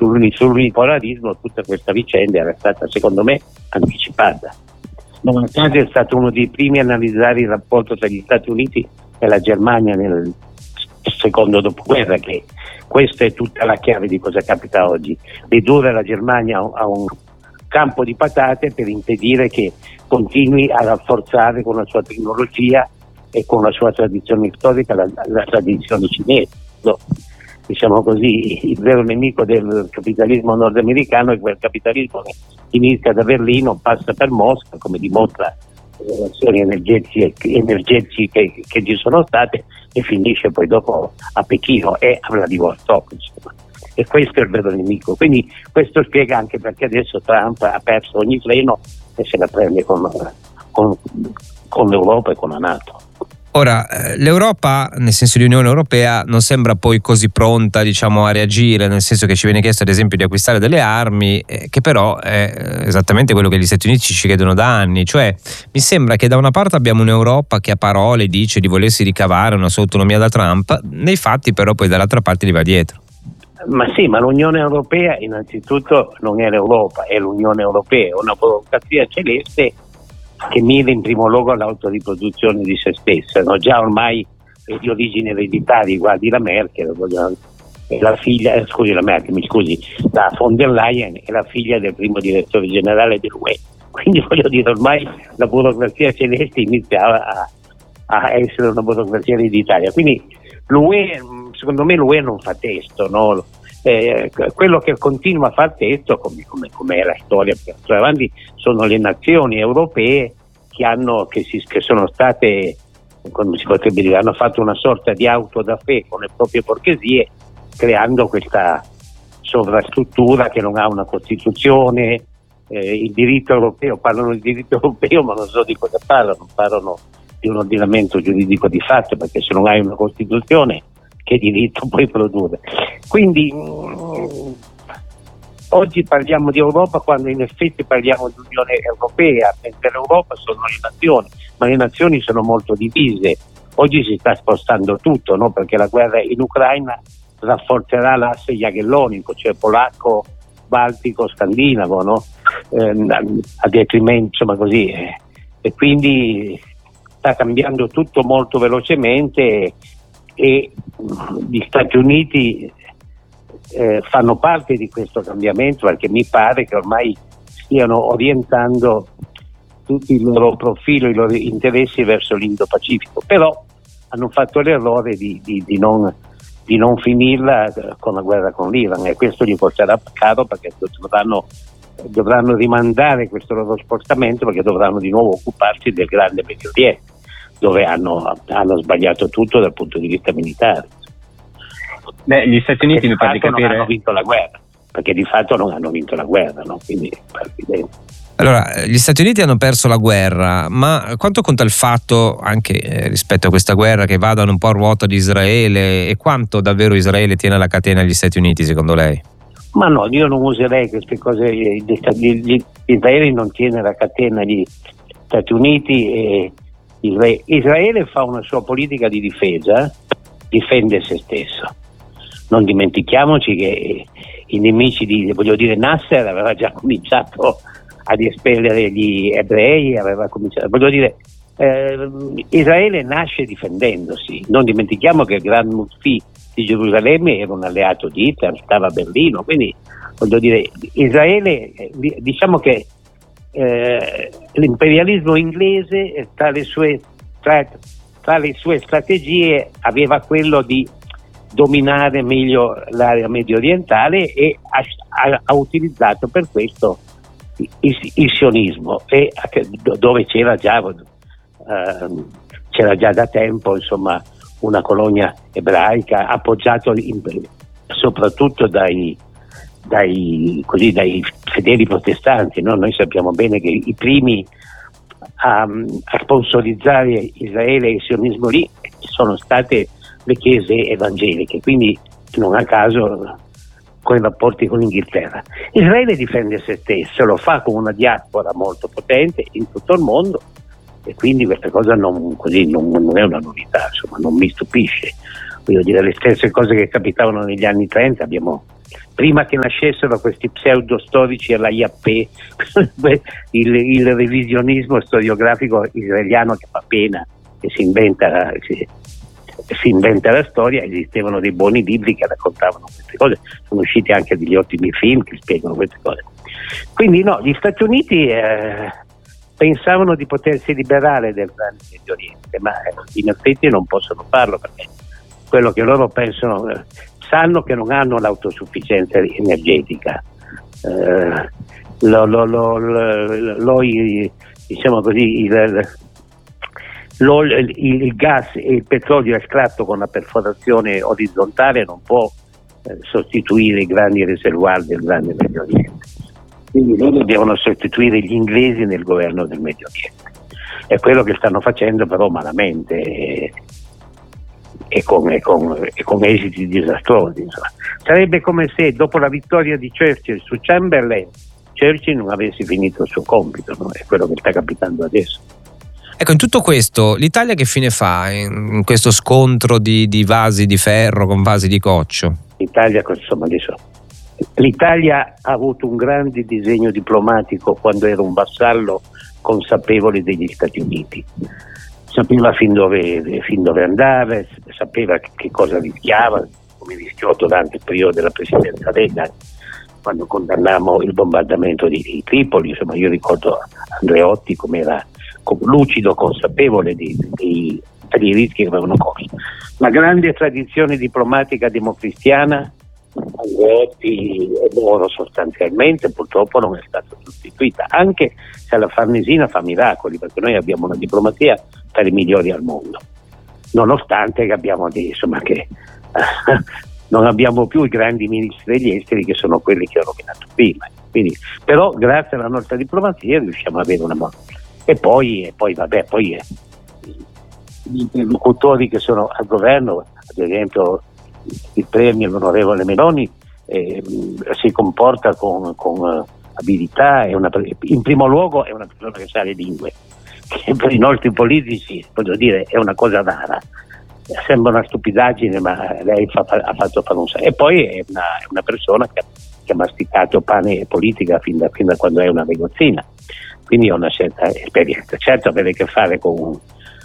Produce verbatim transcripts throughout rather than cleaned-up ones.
sull'unipolarismo tutta questa vicenda era stata secondo me anticipata. Non a caso è stato uno dei primi a analizzare il rapporto tra gli Stati Uniti e la Germania nel secondo dopoguerra, che questa è tutta la chiave di cosa capita oggi: ridurre la Germania a un campo di patate per impedire che continui a rafforzare con la sua tecnologia e con la sua tradizione storica la, la tradizione cinese. No, diciamo così, il vero nemico del capitalismo nordamericano è quel capitalismo che inizia da Berlino, passa per Mosca, come dimostra le relazioni energetiche, energetiche che, che ci sono state, e finisce poi dopo a Pechino e a Vladivostok, insomma. E questo è il vero nemico. Quindi questo spiega anche perché adesso Trump ha perso ogni freno e se la prende con, con, con l'Europa e con la NATO. Ora, l'Europa, nel senso di Unione Europea, non sembra poi così pronta, diciamo, a reagire, nel senso che ci viene chiesto ad esempio di acquistare delle armi, eh, che però è esattamente quello che gli Stati Uniti ci chiedono da anni. Cioè, mi sembra che da una parte abbiamo un'Europa che a parole dice di volersi ricavare una sua autonomia da Trump, nei fatti però poi dall'altra parte gli va dietro. Ma sì, ma l'Unione Europea innanzitutto non è l'Europa, è l'Unione Europea, è una burocrazia celeste che mira in primo luogo all'autoriproduzione di se stessa, no? Già ormai è di origine ereditaria, guardi la Merkel, è la figlia, eh, scusi la Merkel, mi scusi, la von der Leyen è la figlia del primo direttore generale dell'U E, quindi voglio dire ormai la burocrazia celeste inizia a, a essere una burocrazia ereditaria, quindi l'U E, secondo me l'U E non fa testo, no? Eh, quello che continua a far testo, come, come, come è la storia più avanti, sono le nazioni europee che, hanno, che, si, che sono state, come si potrebbe dire, hanno fatto una sorta di auto da fè con le proprie borghesie, creando questa sovrastruttura che non ha una Costituzione, eh, il diritto europeo, parlano di diritto europeo ma non so di cosa parlano, parlano di un ordinamento giuridico di fatto, perché se non hai una Costituzione che diritto puoi produrre? Quindi mh, oggi parliamo di Europa quando in effetti parliamo di Unione Europea, mentre l'Europa sono le nazioni, ma le nazioni sono molto divise. Oggi si sta spostando tutto, no? Perché la guerra in Ucraina rafforzerà l'asse jagellonico, cioè polacco, baltico, scandinavo, no? Eh, a detrimento, insomma così, eh. E quindi sta cambiando tutto molto velocemente e gli Stati Uniti eh, fanno parte di questo cambiamento, perché mi pare che ormai stiano orientando tutti il loro profilo, i loro interessi verso l'Indo-Pacifico, però hanno fatto l'errore di, di, di, non, di non finirla con la guerra con l'Iran, e questo gli costerà caro, perché dovranno, dovranno rimandare questo loro spostamento, perché dovranno di nuovo occuparsi del grande Medio Oriente, dove hanno, hanno sbagliato tutto dal punto di vista militare. Beh, gli Stati Uniti mi pare capire non hanno vinto la guerra, perché di fatto non hanno vinto la guerra, no? Quindi allora, gli Stati Uniti hanno perso la guerra, ma quanto conta il fatto, anche eh, rispetto a questa guerra, che vadano un po' a ruota di Israele, e quanto davvero Israele tiene la catena agli Stati Uniti, secondo lei? Ma no, io non userei queste cose. Israele non tiene la catena agli Stati Uniti e Israele fa una sua politica di difesa, difende se stesso. Non dimentichiamoci che i nemici di, voglio dire, Nasser aveva già cominciato ad espellere gli ebrei, aveva cominciato, voglio dire, eh, Israele nasce difendendosi. Non dimentichiamo che il Gran Mufti di Gerusalemme era un alleato di Hitler, stava a Berlino, quindi voglio dire, Israele, diciamo che Eh, l'imperialismo inglese tra le sue tra, tra le sue strategie aveva quello di dominare meglio l'area medio orientale e ha, ha, ha utilizzato per questo il, il sionismo, e dove c'era già eh, c'era già da tempo, insomma, una colonia ebraica appoggiato in, soprattutto dai Dai, così, dai fedeli protestanti, no? Noi sappiamo bene che i primi a, a sponsorizzare Israele e il sionismo lì sono state le chiese evangeliche, quindi non a caso con i rapporti con l'Inghilterra. Israele difende se stesso, lo fa con una diaspora molto potente in tutto il mondo, e quindi questa cosa non, così, non, non è una novità, insomma, non mi stupisce. Voglio dire, le stesse cose che capitavano negli anni trenta abbiamo prima che nascessero questi pseudo storici alla I A P, il, il revisionismo storiografico israeliano che fa pena e si inventa, si, si inventa la storia, esistevano dei buoni libri che raccontavano queste cose, sono usciti anche degli ottimi film che spiegano queste cose. Quindi no, gli Stati Uniti eh, pensavano di potersi liberare del Grande Medio Oriente, ma eh, in effetti non possono farlo, perché quello che loro pensano, eh, sanno che non hanno l'autosufficienza energetica, eh, lo, lo, lo, lo, lo, diciamo così, il, lo, il, il gas e il petrolio estratto con la perforazione orizzontale non può eh, sostituire i grandi reservoir del Grande Medio Oriente, quindi loro devono sostituire gli inglesi nel governo del Medio Oriente. È quello che stanno facendo, però malamente e, e, con, e, con, e con esiti disastrosi, insomma. Sarebbe come se dopo la vittoria di Churchill su Chamberlain, Churchill non avesse finito il suo compito, no? È quello che sta capitando adesso. Ecco, in tutto questo l'Italia che fine fa in questo scontro di, di vasi di ferro con vasi di coccio? L'Italia, insomma, adesso, l'Italia ha avuto un grande disegno diplomatico quando era un vassallo consapevole degli Stati Uniti. Sapeva fin dove, fin dove andare, sapeva che cosa rischiava, come rischiò durante il periodo della presidenza Reagan, quando condannammo il bombardamento di, di Tripoli. Insomma, io ricordo Andreotti come era lucido, consapevole dei, dei, dei rischi che avevano corso. La grande tradizione diplomatica democristiana, Andreotti e Moro sostanzialmente, purtroppo non è stata sostituita, anche se la Farnesina fa miracoli, perché noi abbiamo una diplomazia tra le migliori al mondo, nonostante che abbiamo dei, insomma, che non abbiamo più i grandi ministri degli esteri che sono quelli che ho nominato prima. Quindi, però grazie alla nostra diplomazia riusciamo ad avere una buona. E poi, e poi vabbè, poi eh, gli interlocutori che sono al governo, ad esempio il premier, l'onorevole Meloni, eh, si comporta con, con abilità, è una, in primo luogo è una persona che sa le lingue, che per i nostri politici, voglio dire, è una cosa rara. Sembra una stupidaggine, ma lei fa, ha fatto fare un e poi è una, è una persona che, che ha masticato pane e politica fin da, fin da quando è una ragazzina, quindi ha una certa esperienza. Certo, avere a che fare con un,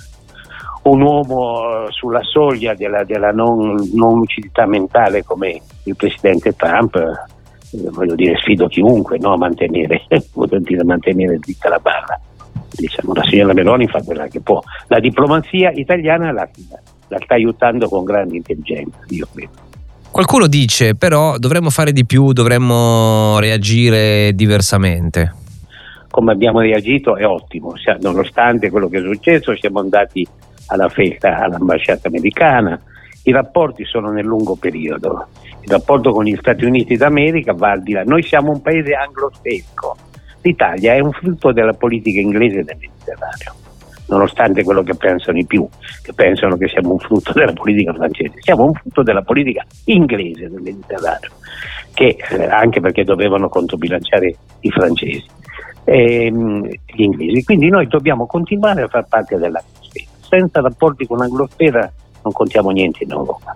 un uomo sulla soglia della, della non, non lucidità mentale come il presidente Trump, eh, voglio dire, sfido chiunque, no, a mantenere, voglio dire, mantenere dritta la barra. Diciamo, la signora Meloni fa quella che può. La diplomazia italiana la, la sta aiutando con grande intelligenza, io credo. Qualcuno dice però dovremmo fare di più, dovremmo reagire diversamente. Come abbiamo reagito è ottimo, nonostante quello che è successo siamo andati alla festa all'ambasciata americana. I rapporti sono nel lungo periodo, il rapporto con gli Stati Uniti d'America va al di là. Noi siamo un paese anglosassone, l'Italia è un frutto della politica inglese del Mediterraneo, nonostante quello che pensano i più, che pensano che siamo un frutto della politica francese. Siamo un frutto della politica inglese del Mediterraneo, che eh, anche perché dovevano controbilanciare i francesi e gli inglesi, quindi noi dobbiamo continuare a far parte dell'Anglosfera. Senza rapporti con l'Anglosfera non contiamo niente in Europa.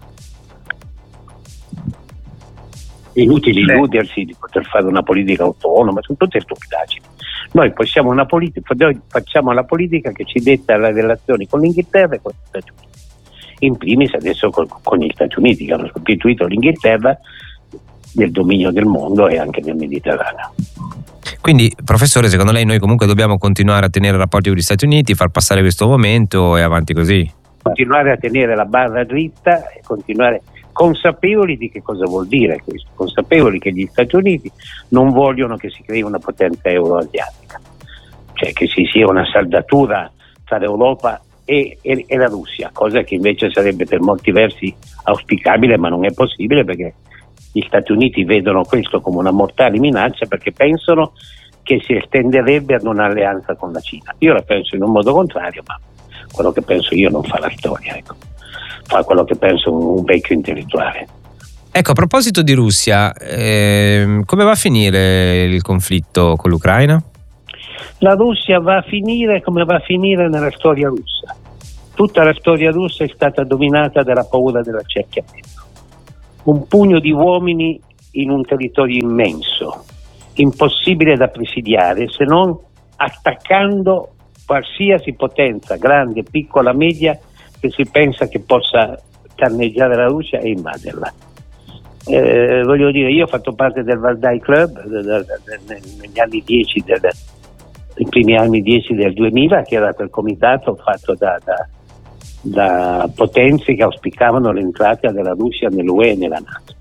È inutile illudersi di poter fare una politica autonoma, sono tutte stupidaggini. Noi possiamo una politica, noi facciamo la politica che ci detta le relazioni con l'Inghilterra e con gli Stati Uniti. In primis adesso con, con gli Stati Uniti, che hanno sostituito l'Inghilterra nel dominio del mondo e anche nel Mediterraneo. Quindi, professore, secondo lei noi comunque dobbiamo continuare a tenere rapporti con gli Stati Uniti, far passare questo momento e avanti così? Continuare a tenere la barra dritta e continuare consapevoli di che cosa vuol dire questo, consapevoli che gli Stati Uniti non vogliono che si crei una potenza euroasiatica, cioè che ci sia una saldatura tra l'Europa e, e, e la Russia, cosa che invece sarebbe per molti versi auspicabile, ma non è possibile perché gli Stati Uniti vedono questo come una mortale minaccia, perché pensano che si estenderebbe ad un'alleanza con la Cina. Io la penso in un modo contrario, ma quello che penso io non fa la storia, ecco. Fa quello che penso un, un vecchio intellettuale. Ecco, a proposito di Russia, eh, come va a finire il conflitto con l'Ucraina? La Russia va a finire come va a finire nella storia russa. Tutta la storia russa è stata dominata dalla paura dell'accerchiamento. Un pugno di uomini in un territorio immenso, impossibile da presidiare se non attaccando qualsiasi potenza, grande, piccola, media, che si pensa che possa canneggiare la Russia e invaderla. Eh, voglio dire, io ho fatto parte del Valdai Club de, de, de, de, negli anni dieci, del, i primi anni dieci del duemila, che era quel comitato fatto da, da, da potenze che auspicavano l'entrata della Russia nell'U E e nella NATO.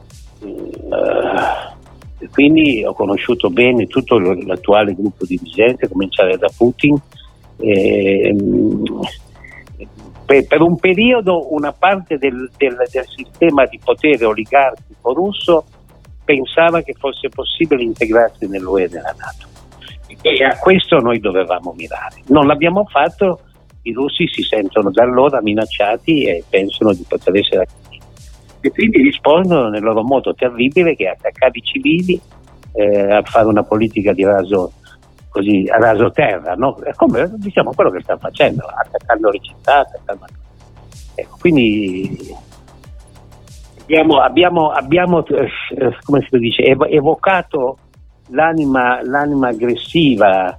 Uh, quindi ho conosciuto bene tutto l'attuale gruppo dirigente, a cominciare da Putin. Eh, per, per un periodo una parte del, del, del sistema di potere oligarchico russo pensava che fosse possibile integrarsi nell'U E e nella NATO, e a questo noi dovevamo mirare. Non l'abbiamo fatto, i russi si sentono da allora minacciati e pensano di poter essere attivi, e quindi rispondono nel loro modo terribile, che è attaccare i civili, eh, a fare una politica di raso, così, a raso terra, no? È come, diciamo, quello che sta facendo, attaccando le città, attaccando... Ecco, quindi abbiamo, abbiamo, abbiamo eh, come si dice, ev- evocato l'anima, l'anima aggressiva,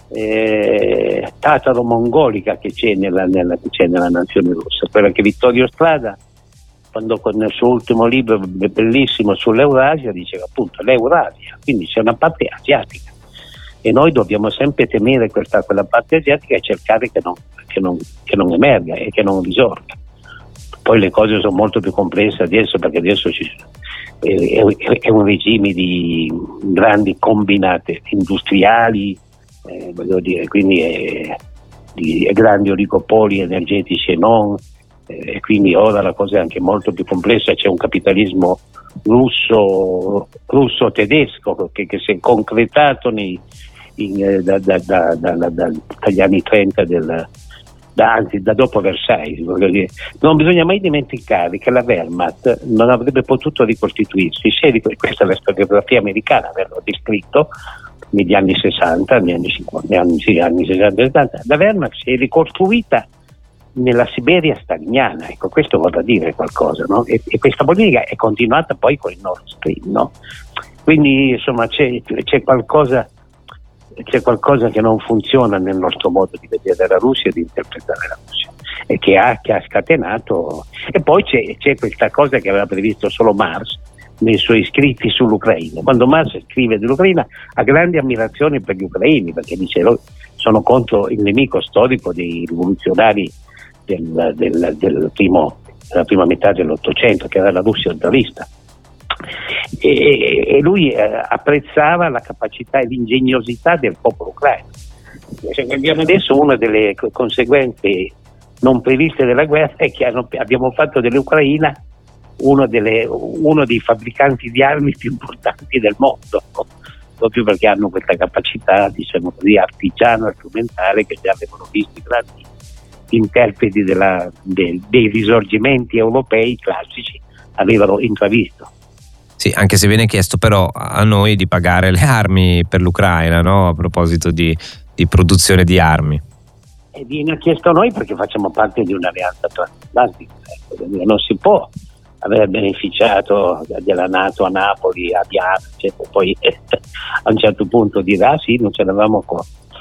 eh, tataro-mongolica che c'è nella, nella, che c'è nella nazione russa, quella che Vittorio Strada, quando con il suo ultimo libro bellissimo sull'Eurasia, diceva appunto l'Eurasia, quindi c'è una parte asiatica e noi dobbiamo sempre temere questa, quella parte asiatica e cercare che non, che non, che non emerga e che non risorga. Poi le cose sono molto più complesse adesso, perché adesso ci, è, è, è un regime di grandi combinate industriali, eh, voglio dire, quindi è, di è grandi oligopoli energetici e non, e quindi ora la cosa è anche molto più complessa. C'è un capitalismo russo russo tedesco che, che si è concretato nei, in, da, da, da, da, da, dagli anni trenta del, da, anzi da dopo Versailles, voglio dire. Non bisogna mai dimenticare che la Wehrmacht non avrebbe potuto ricostituirsi se, questa è la storiografia americana, averlo descritto negli anni sessanta, negli anni cinquanta, negli anni, sì, anni sessanta e settanta. La Wehrmacht si è ricostruita nella Siberia staliniana, ecco, questo vorrà dire qualcosa, no? E, e questa politica è continuata poi con il Nord Stream, no? Quindi insomma c'è, c'è qualcosa c'è qualcosa che non funziona nel nostro modo di vedere la Russia e di interpretare la Russia, e che ha, che ha scatenato. E poi c'è, c'è questa cosa che aveva previsto solo Marx nei suoi scritti sull'Ucraina. Quando Marx scrive dell'Ucraina ha grande ammirazione per gli ucraini, perché dice sono contro il nemico storico dei rivoluzionari Del, del, del primo, della prima metà dell'Ottocento, che era la Russia zarista, e, e lui eh, apprezzava la capacità e l'ingegnosità del popolo ucraino. Se vediamo adesso, una delle conseguenze non previste della guerra è che hanno, abbiamo fatto dell'Ucraina uno, delle, uno dei fabbricanti di armi più importanti del mondo, proprio perché hanno questa capacità, diciamo così, artigiana, strumentale, che già avevano visto i grandi interpreti della, de, dei risorgimenti europei classici avevano intravisto. Sì, anche se viene chiesto però a noi di pagare le armi per l'Ucraina, no? A proposito di, di produzione di armi. E viene chiesto a noi perché facciamo parte di un'alleanza transatlantica, ecco, non si può aver beneficiato della NATO a Napoli, a Biana, eccetera, poi eh, a un certo punto dirà ah, sì, non ce l'avevamo qua.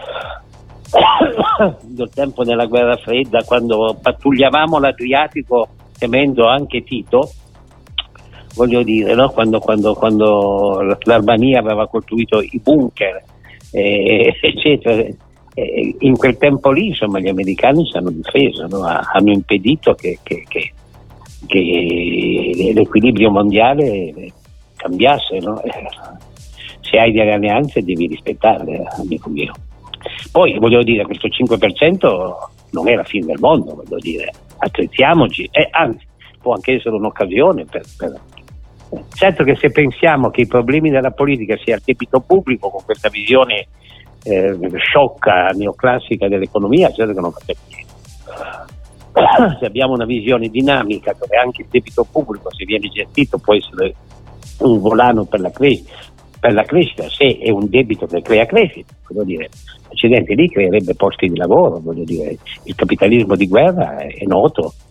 Del tempo della guerra fredda, quando pattugliavamo l'Adriatico temendo anche Tito, voglio dire, no? quando, quando, quando l'Albania aveva costruito i bunker, eh, eccetera, eh, in quel tempo lì insomma gli americani si hanno difeso, no? Hanno impedito che, che, che, che l'equilibrio mondiale cambiasse, no? Se hai delle alleanze devi rispettarle, amico mio. Poi voglio dire, questo cinque per cento non è la fine del mondo, voglio dire, attrezziamoci, e anzi può anche essere un'occasione per, per... certo che se pensiamo che i problemi della politica sia il debito pubblico, con questa visione eh, sciocca, neoclassica dell'economia, certo che non facciamo niente. Se abbiamo una visione dinamica dove anche il debito pubblico, se viene gestito, può essere un volano per la crescita, per la crescita, se è un debito che crea crescita, voglio dire, l'accidente lì creerebbe posti di lavoro, voglio dire, il capitalismo di guerra è noto,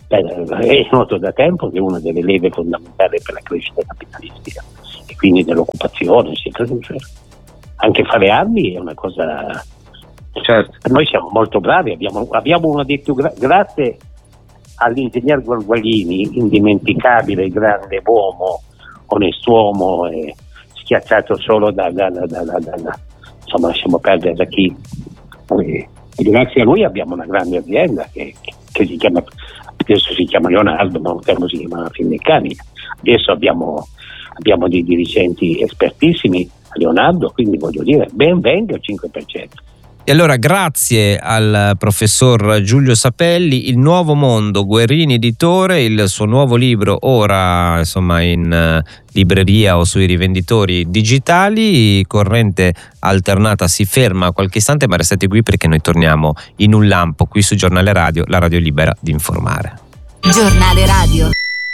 È noto da tempo che è una delle leve fondamentali per la crescita capitalistica e quindi dell'occupazione si traduce. Anche fare armi è una cosa. Certo. Noi siamo molto bravi, abbiamo, abbiamo uno dei più gra- grazie all'ingegner Gualgualini, indimenticabile, grande uomo, onest'uomo, e schiacciato solo da, da, da, da, da, da insomma lasciamo perdere da chi. E grazie a lui abbiamo una grande azienda che, che, che si chiama, adesso si chiama Leonardo, ma un tempo si chiamava Finmeccanica. Adesso abbiamo, abbiamo dei dirigenti espertissimi a Leonardo, quindi voglio dire, ben venga il cinque per cento. E allora grazie al professor Giulio Sapelli, Il Nuovo Mondo, Guerrini Editore, il suo nuovo libro ora insomma in libreria o sui rivenditori digitali. Corrente Alternata si ferma qualche istante, ma restate qui perché noi torniamo in un lampo qui su Giornale Radio, la radio libera di informare. Giornale Radio.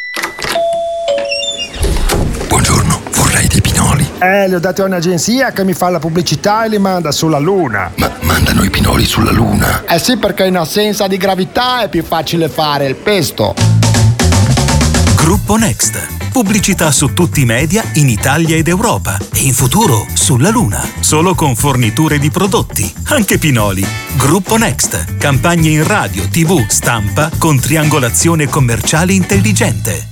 Buongiorno, vorrei dei pinoli. Eh, li ho dati a un'agenzia che mi fa la pubblicità e li manda sulla Luna. Ma mandano i pinoli sulla Luna? Eh sì, perché in assenza di gravità è più facile fare il pesto. Gruppo Next. Pubblicità su tutti i media in Italia ed Europa e in futuro sulla Luna. Solo con forniture di prodotti, anche pinoli. Gruppo Next. Campagne in radio, tivù, stampa con triangolazione commerciale intelligente.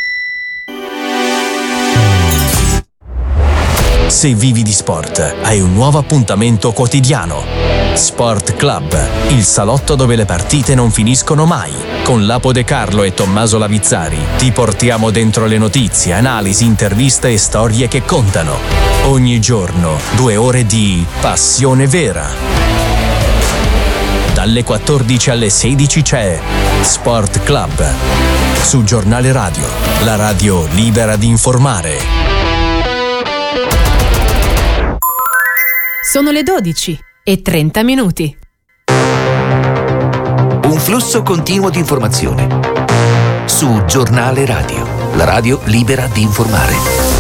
Se vivi di sport, hai un nuovo appuntamento quotidiano. Sport Club, il salotto dove le partite non finiscono mai. Con Lapo De Carlo e Tommaso Lavizzari ti portiamo dentro le notizie, analisi, interviste e storie che contano. Ogni giorno, due ore di passione vera. Dalle quattordici alle sedici c'è Sport Club. Su Giornale Radio, la radio libera di informare. Sono le dodici e trenta minuti. Un flusso continuo di informazione. Su Giornale Radio, la radio libera di informare.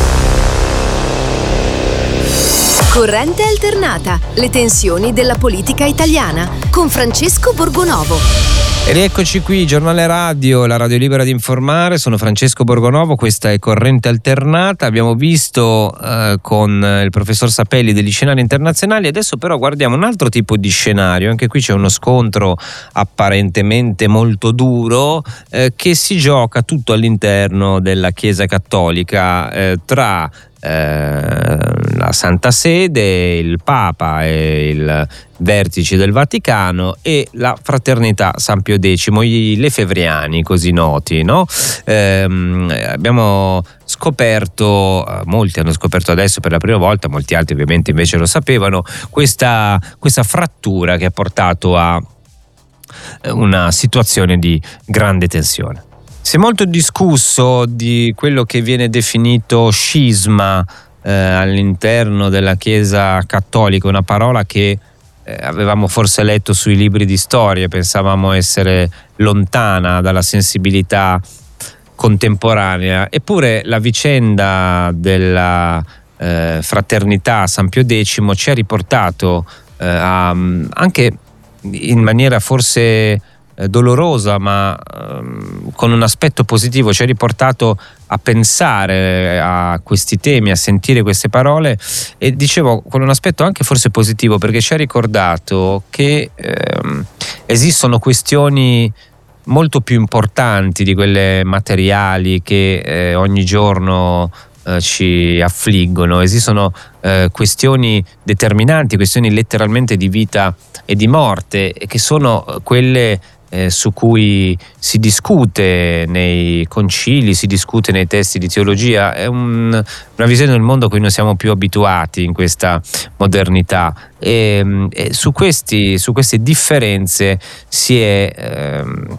Corrente alternata. Le tensioni della politica italiana. Con Francesco Borgonovo. E rieccoci qui, Giornale Radio, la radio libera di informare. Sono Francesco Borgonovo, questa è Corrente Alternata. Abbiamo visto eh, con il professor Sapelli degli scenari internazionali, adesso però guardiamo un altro tipo di scenario. Anche qui c'è uno scontro apparentemente molto duro eh, che si gioca tutto all'interno della Chiesa Cattolica eh, tra la Santa Sede, il Papa e il vertice del Vaticano e la Fraternità San Pio X, i lefevriani così noti, no? Ehm, abbiamo scoperto, molti hanno scoperto adesso per la prima volta, molti altri ovviamente invece lo sapevano, questa, questa frattura che ha portato a una situazione di grande tensione. Si è molto discusso di quello che viene definito scisma eh, all'interno della Chiesa Cattolica, una parola che eh, avevamo forse letto sui libri di storia, pensavamo essere lontana dalla sensibilità contemporanea. Eppure la vicenda della eh, Fraternità San Pio X ci ha riportato eh, a, anche in maniera forse dolorosa ma ehm, con un aspetto positivo, ci ha riportato a pensare a questi temi, a sentire queste parole, e dicevo con un aspetto anche forse positivo perché ci ha ricordato che ehm, esistono questioni molto più importanti di quelle materiali che eh, ogni giorno eh, ci affliggono. Esistono eh, questioni determinanti, questioni letteralmente di vita e di morte, e che sono quelle Eh, su cui si discute nei concili, si discute nei testi di teologia. È un, una visione del mondo a cui non siamo più abituati in questa modernità, e, e su, questi, su queste differenze si è ehm,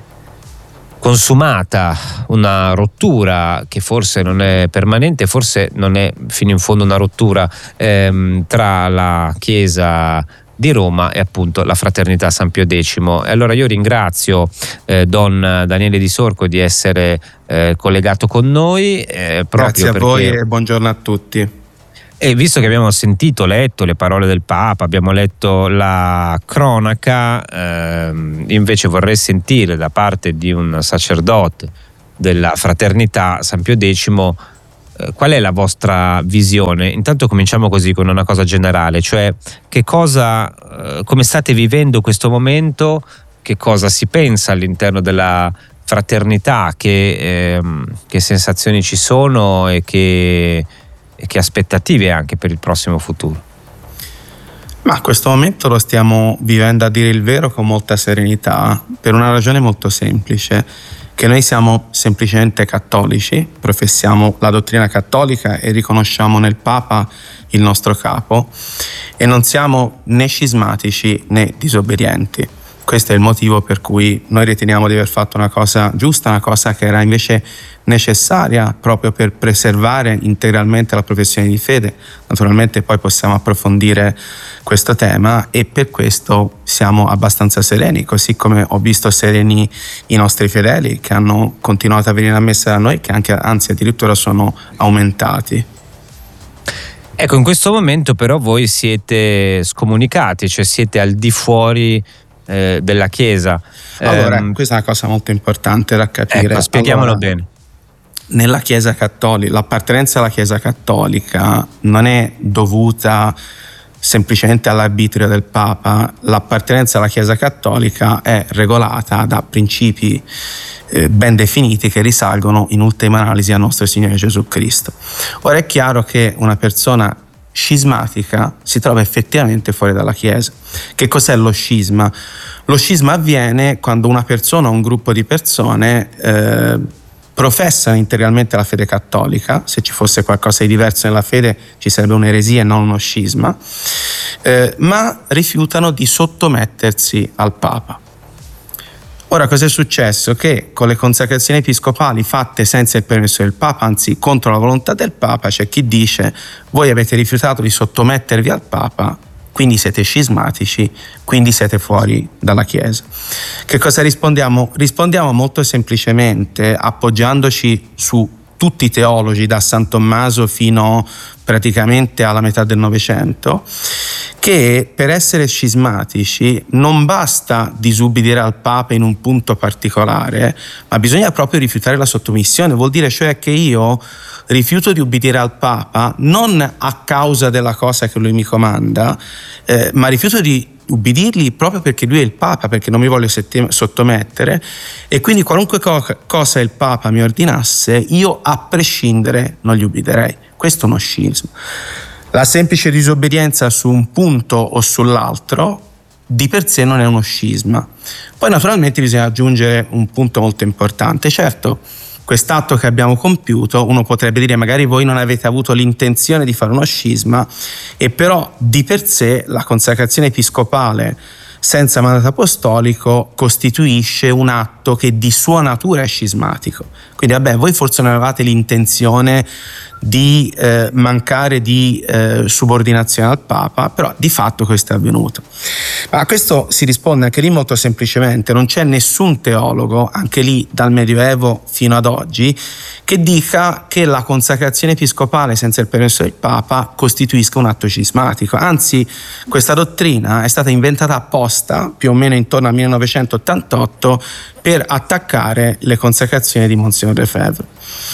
consumata una rottura che forse non è permanente, forse non è fino in fondo una rottura ehm, tra la Chiesa di Roma e appunto la Fraternità San Pio X. E allora io ringrazio eh, Don Daniele Di Sorco di essere eh, collegato con noi. Eh, proprio Grazie a perché, voi e buongiorno a tutti. E visto che abbiamo sentito, letto le parole del Papa, abbiamo letto la cronaca, ehm, invece vorrei sentire da parte di un sacerdote della Fraternità San Pio X eh, qual è la vostra visione. Intanto cominciamo così con una cosa generale, cioè che cosa, eh, come state vivendo questo momento, che cosa si pensa all'interno della fraternità, che, ehm, che sensazioni ci sono e che e che aspettative anche per il prossimo futuro? Ma questo momento lo stiamo vivendo, a dire il vero, con molta serenità, per una ragione molto semplice, che noi siamo semplicemente cattolici, professiamo la dottrina cattolica e riconosciamo nel Papa il nostro capo, e non siamo né scismatici né disobbedienti. Questo è il motivo per cui noi riteniamo di aver fatto una cosa giusta, una cosa che era invece necessaria proprio per preservare integralmente la professione di fede. Naturalmente poi possiamo approfondire questo tema, e per questo siamo abbastanza sereni, così come ho visto sereni i nostri fedeli che hanno continuato a venire a messa da noi, che anche, anzi addirittura sono aumentati. Ecco, in questo momento però voi siete scomunicati, cioè siete al di fuori eh, della Chiesa. Allora, eh, questa è una cosa molto importante da capire. Ecco, spieghiamolo allora, bene. Nella Chiesa cattolica, l'appartenenza alla Chiesa cattolica non è dovuta semplicemente all'arbitrio del Papa. L'appartenenza alla Chiesa cattolica è regolata da principi eh, ben definiti che risalgono in ultima analisi al nostro Signore Gesù Cristo. Ora è chiaro che una persona scismatica si trova effettivamente fuori dalla Chiesa. Che cos'è lo scisma? Lo scisma avviene quando una persona o un gruppo di persone eh, professano integralmente la fede cattolica. Se ci fosse qualcosa di diverso nella fede ci sarebbe un'eresia e non uno scisma, eh, ma rifiutano di sottomettersi al Papa. Ora, cosa è successo? Che con le consacrazioni episcopali fatte senza il permesso del Papa, anzi contro la volontà del Papa, c'è chi dice: voi avete rifiutato di sottomettervi al Papa, quindi siete scismatici, quindi siete fuori dalla Chiesa. Che cosa rispondiamo? Rispondiamo molto semplicemente, appoggiandoci su tutti i teologi, da San Tommaso fino praticamente alla metà del Novecento, che per essere scismatici non basta disubbidire al Papa in un punto particolare, ma bisogna proprio rifiutare la sottomissione. Vuol dire cioè che io rifiuto di ubbidire al Papa non a causa della cosa che lui mi comanda, eh, ma rifiuto di ubbidirgli proprio perché lui è il Papa, perché non mi voglio sottomettere, e quindi qualunque co- cosa il Papa mi ordinasse, io a prescindere non gli ubbiderei. Questo è uno scisma. La semplice disobbedienza su un punto o sull'altro di per sé non è uno scisma. Poi naturalmente bisogna aggiungere un punto molto importante. Certo, quest'atto che abbiamo compiuto, uno potrebbe dire magari voi non avete avuto l'intenzione di fare uno scisma, e però di per sé la consacrazione episcopale senza mandato apostolico costituisce un atto che di sua natura è scismatico. Quindi vabbè, voi forse non avevate l'intenzione di eh, mancare di eh, subordinazione al Papa, però di fatto questo è avvenuto. Ma a questo si risponde anche lì molto semplicemente: non c'è nessun teologo, anche lì dal Medioevo fino ad oggi, che dica che la consacrazione episcopale senza il permesso del Papa costituisca un atto scismatico. Anzi, questa dottrina è stata inventata apposta più o meno intorno al millenovecentottantotto per attaccare le consacrazioni di Monsignor Lefebvre.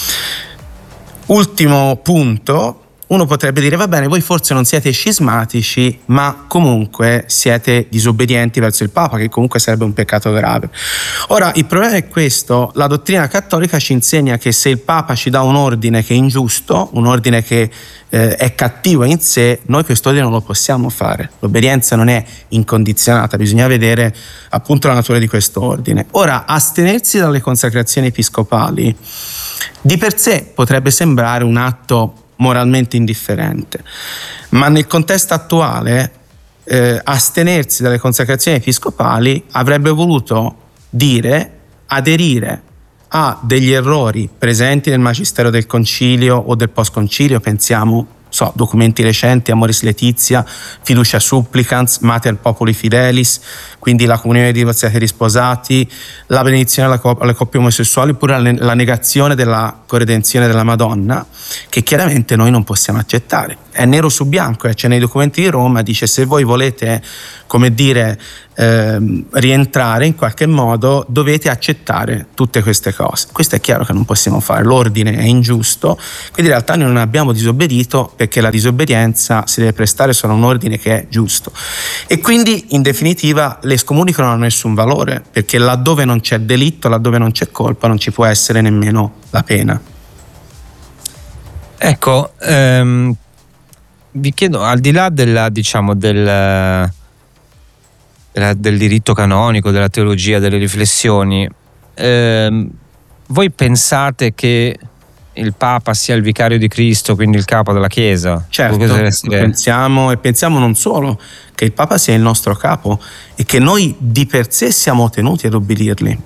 Ultimo punto, uno potrebbe dire: va bene, voi forse non siete scismatici, ma comunque siete disobbedienti verso il Papa, che comunque sarebbe un peccato grave. Ora, il problema è questo: la dottrina cattolica ci insegna che se il Papa ci dà un ordine che è ingiusto, un ordine che eh, è cattivo in sé, noi quest'ordine non lo possiamo fare. L'obbedienza non è incondizionata, bisogna vedere appunto la natura di questo ordine. Ora, astenersi dalle consacrazioni episcopali di per sé potrebbe sembrare un atto moralmente indifferente, ma nel contesto attuale eh, astenersi dalle consacrazioni episcopali avrebbe voluto dire aderire a degli errori presenti nel magistero del concilio o del post concilio. Pensiamo, so, documenti recenti, Amoris Laetitia, Fiducia Supplicans, Mater Populi Fidelis, quindi la comunione dei divorziati e risposati, la benedizione alla copp- alle coppie omosessuali, oppure la, la negazione della corredenzione della Madonna, che chiaramente noi non possiamo accettare. è nero su bianco, eh, c'è nei documenti di Roma, dice se voi volete, come dire, eh, rientrare in qualche modo dovete accettare tutte queste cose. Questo è chiaro che non possiamo fare, l'ordine è ingiusto, quindi in realtà noi non abbiamo disobbedito perché la disobbedienza si deve prestare solo a un ordine che è giusto, e quindi in definitiva le scomuniche non hanno nessun valore, perché laddove non c'è delitto, laddove non c'è colpa, non ci può essere nemmeno la pena. Ecco, ehm, vi chiedo, al di là della, diciamo, del, della, del diritto canonico, della teologia, delle riflessioni, ehm, voi pensate che il Papa sia il vicario di Cristo, quindi il capo della Chiesa? Certo, essere... pensiamo, e pensiamo non solo che il Papa sia il nostro capo e che noi di per sé siamo tenuti ad obbedirgli.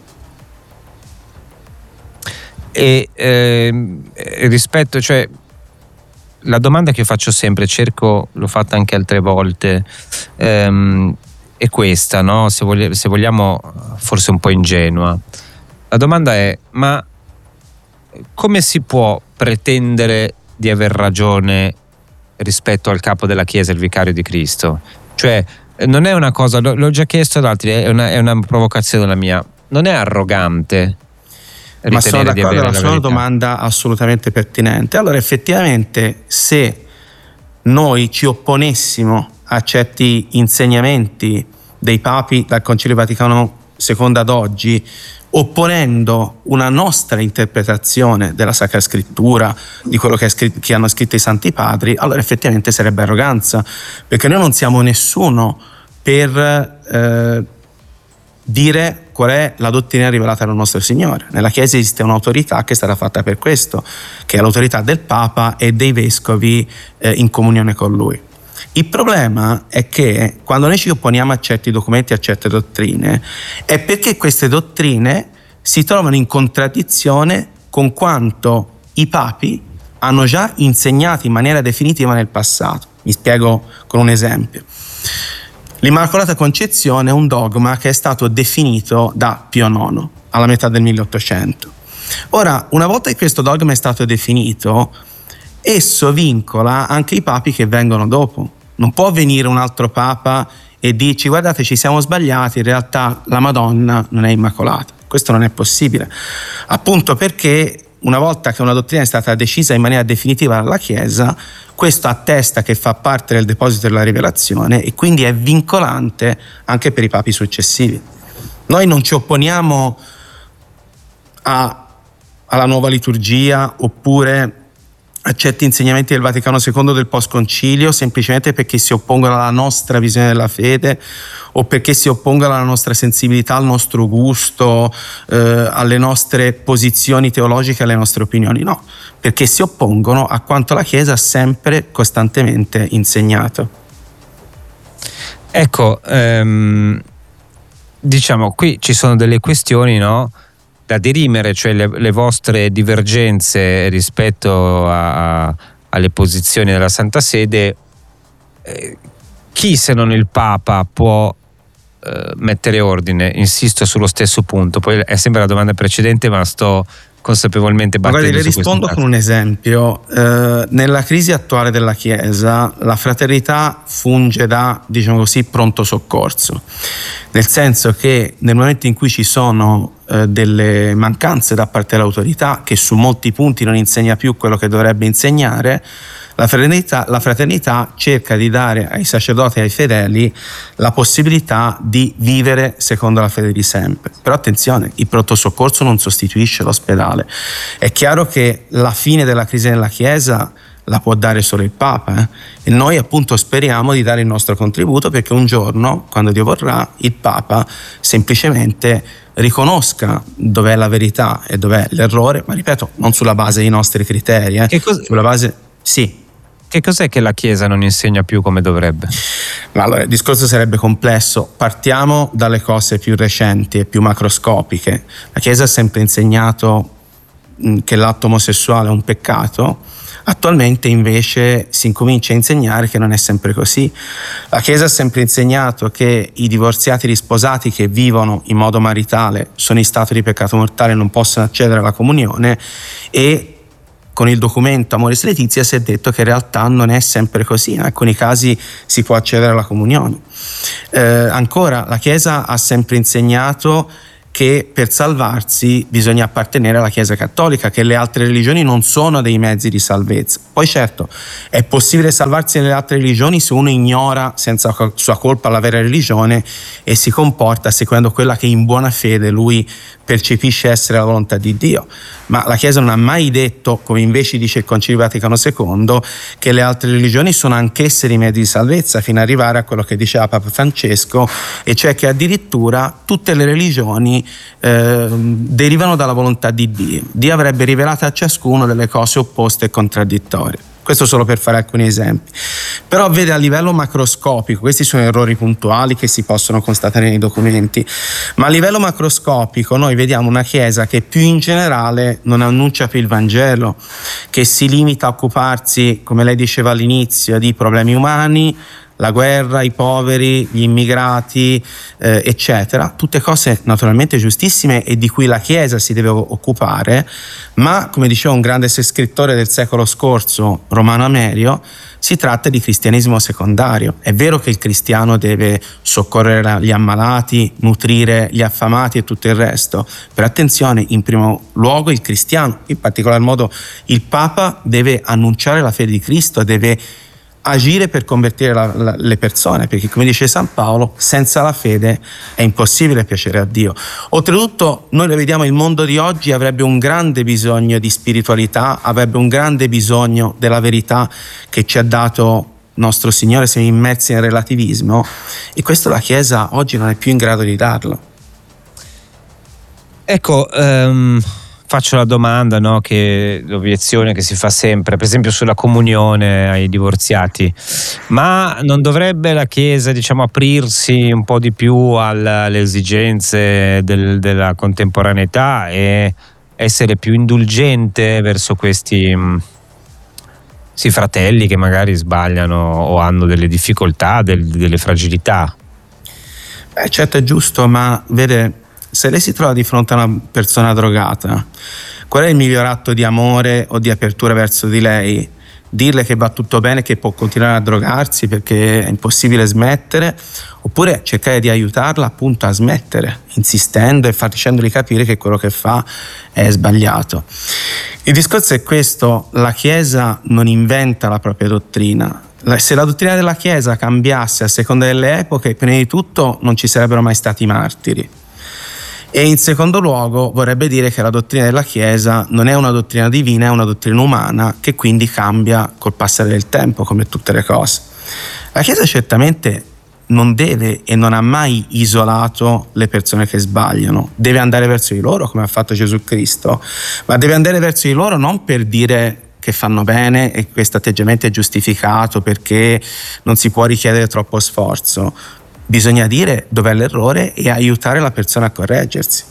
E eh, rispetto, cioè la domanda che io faccio sempre, cerco, l'ho fatta anche altre volte, ehm, è questa, no? Se, voglia, se vogliamo, forse un po' ingenua. La domanda è: ma come si può pretendere di aver ragione rispetto al capo della Chiesa, il vicario di Cristo? Cioè, non è una cosa, l'ho già chiesto ad altri, è una, è una provocazione la mia, non è arrogante? Ma sono d'accordo, è una sua domanda assolutamente pertinente. Allora, effettivamente, se noi ci opponessimo a certi insegnamenti dei papi dal Concilio Vaticano secondo ad oggi, opponendo una nostra interpretazione della Sacra Scrittura, di quello che, è scritto, che hanno scritto i Santi Padri, allora effettivamente sarebbe arroganza, perché noi non siamo nessuno per eh, dire qual è la dottrina rivelata dal nostro Signore. Nella Chiesa esiste un'autorità che è stata fatta per questo, che è l'autorità del Papa e dei vescovi eh, in comunione con Lui. Il problema è che quando noi ci opponiamo a certi documenti, a certe dottrine, è perché queste dottrine si trovano in contraddizione con quanto i papi hanno già insegnato in maniera definitiva nel passato. Mi spiego con un esempio. L'Immacolata Concezione è un dogma che è stato definito da Pio nono alla metà del milleottocento. Ora, una volta che questo dogma è stato definito, esso vincola anche i papi che vengono dopo. Non può venire un altro papa e dirci: guardate, ci siamo sbagliati, in realtà la Madonna non è immacolata. Questo non è possibile, appunto perché una volta che una dottrina è stata decisa in maniera definitiva dalla Chiesa, questo attesta che fa parte del deposito della rivelazione e quindi è vincolante anche per i papi successivi. Noi non ci opponiamo a, alla nuova liturgia oppure a certi insegnamenti del Vaticano secondo del post-concilio semplicemente perché si oppongono alla nostra visione della fede o perché si oppongono alla nostra sensibilità, al nostro gusto, eh, alle nostre posizioni teologiche, alle nostre opinioni. No, perché si oppongono a quanto la Chiesa ha sempre costantemente insegnato. Ecco, ehm, diciamo qui ci sono delle questioni, no, da dirimere, cioè le, le vostre divergenze rispetto a, a, alle posizioni della Santa Sede. Eh, chi se non il Papa può eh, mettere ordine? Insisto sullo stesso punto, poi è sempre la domanda precedente, ma sto consapevolmente battendo. Guardi, le rispondo con un esempio. Eh, nella crisi attuale della Chiesa la fraternità funge da, diciamo così, pronto soccorso, nel senso che nel momento in cui ci sono eh, delle mancanze da parte dell'autorità, che su molti punti non insegna più quello che dovrebbe insegnare, la fraternità, la fraternità cerca di dare ai sacerdoti e ai fedeli la possibilità di vivere secondo la fede di sempre. Però attenzione, il pronto soccorso non sostituisce l'ospedale. È chiaro che la fine della crisi nella Chiesa la può dare solo il Papa, eh? E noi appunto speriamo di dare il nostro contributo perché un giorno, quando Dio vorrà, il Papa semplicemente riconosca dov'è la verità e dov'è l'errore, ma ripeto, non sulla base dei nostri criteri, eh? Che cosa... sulla base... sì. Che cos'è che la Chiesa non insegna più come dovrebbe? Ma allora, il discorso sarebbe complesso. Partiamo dalle cose più recenti e più macroscopiche. La Chiesa ha sempre insegnato che l'atto omosessuale è un peccato. Attualmente invece si incomincia a insegnare che non è sempre così. La Chiesa ha sempre insegnato che i divorziati risposati che vivono in modo maritale sono in stato di peccato mortale e non possono accedere alla comunione, e con il documento Amoris Laetitia si è detto che in realtà non è sempre così, in alcuni casi si può accedere alla comunione. Eh, ancora, la Chiesa ha sempre insegnato che per salvarsi bisogna appartenere alla Chiesa Cattolica, che le altre religioni non sono dei mezzi di salvezza. Poi certo, è possibile salvarsi nelle altre religioni se uno ignora senza sua colpa la vera religione e si comporta seguendo quella che in buona fede lui percepisce essere la volontà di Dio. Ma la Chiesa non ha mai detto, come invece dice il Concilio Vaticano secondo, che le altre religioni sono anch'esse dei mezzi di salvezza, fino ad arrivare a quello che diceva Papa Francesco, e cioè che addirittura tutte le religioni eh, derivano dalla volontà di Dio. Dio avrebbe rivelato a ciascuno delle cose opposte e contraddittorie. Questo solo per fare alcuni esempi. Però vede, a livello macroscopico, questi sono errori puntuali che si possono constatare nei documenti, ma a livello macroscopico noi vediamo una Chiesa che più in generale non annuncia più il Vangelo, che si limita a occuparsi, come lei diceva all'inizio, di problemi umani, la guerra, i poveri, gli immigrati, eh, eccetera, tutte cose naturalmente giustissime e di cui la Chiesa si deve occupare, ma come diceva un grande scrittore del secolo scorso, Romano Amerio, si tratta di cristianesimo secondario. È vero che il cristiano deve soccorrere gli ammalati, nutrire gli affamati e tutto il resto, però attenzione, in primo luogo il cristiano, in particolar modo il Papa, deve annunciare la fede di Cristo, deve agire per convertire la, la, le persone, perché come dice San Paolo, senza la fede è impossibile piacere a Dio. Oltretutto noi lo vediamo, il mondo di oggi avrebbe un grande bisogno di spiritualità, avrebbe un grande bisogno della verità che ci ha dato nostro Signore. Siamo immersi nel relativismo e questo la Chiesa oggi non è più in grado di darlo. Ecco, um... faccio la domanda, no, che l'obiezione che si fa sempre, per esempio sulla comunione ai divorziati, ma non dovrebbe la Chiesa, diciamo, aprirsi un po' di più alle esigenze del, della contemporaneità e essere più indulgente verso questi sì, fratelli che magari sbagliano o hanno delle difficoltà, del, delle fragilità? Beh, certo, è giusto, ma vede, se lei si trova di fronte a una persona drogata, qual è il miglior atto di amore o di apertura verso di lei? Dirle che va tutto bene, che può continuare a drogarsi perché è impossibile smettere, oppure cercare di aiutarla appunto a smettere, insistendo e facendogli capire che quello che fa è sbagliato. Il discorso è questo: la Chiesa non inventa la propria dottrina. Se la dottrina della Chiesa cambiasse a seconda delle epoche, prima di tutto non ci sarebbero mai stati martiri. E in secondo luogo vorrebbe dire che la dottrina della Chiesa non è una dottrina divina, è una dottrina umana che quindi cambia col passare del tempo, come tutte le cose. La Chiesa certamente non deve e non ha mai isolato le persone che sbagliano, deve andare verso di loro come ha fatto Gesù Cristo, ma deve andare verso di loro non per dire che fanno bene e questo atteggiamento è giustificato perché non si può richiedere troppo sforzo. Bisogna dire dov'è l'errore e aiutare la persona a correggersi.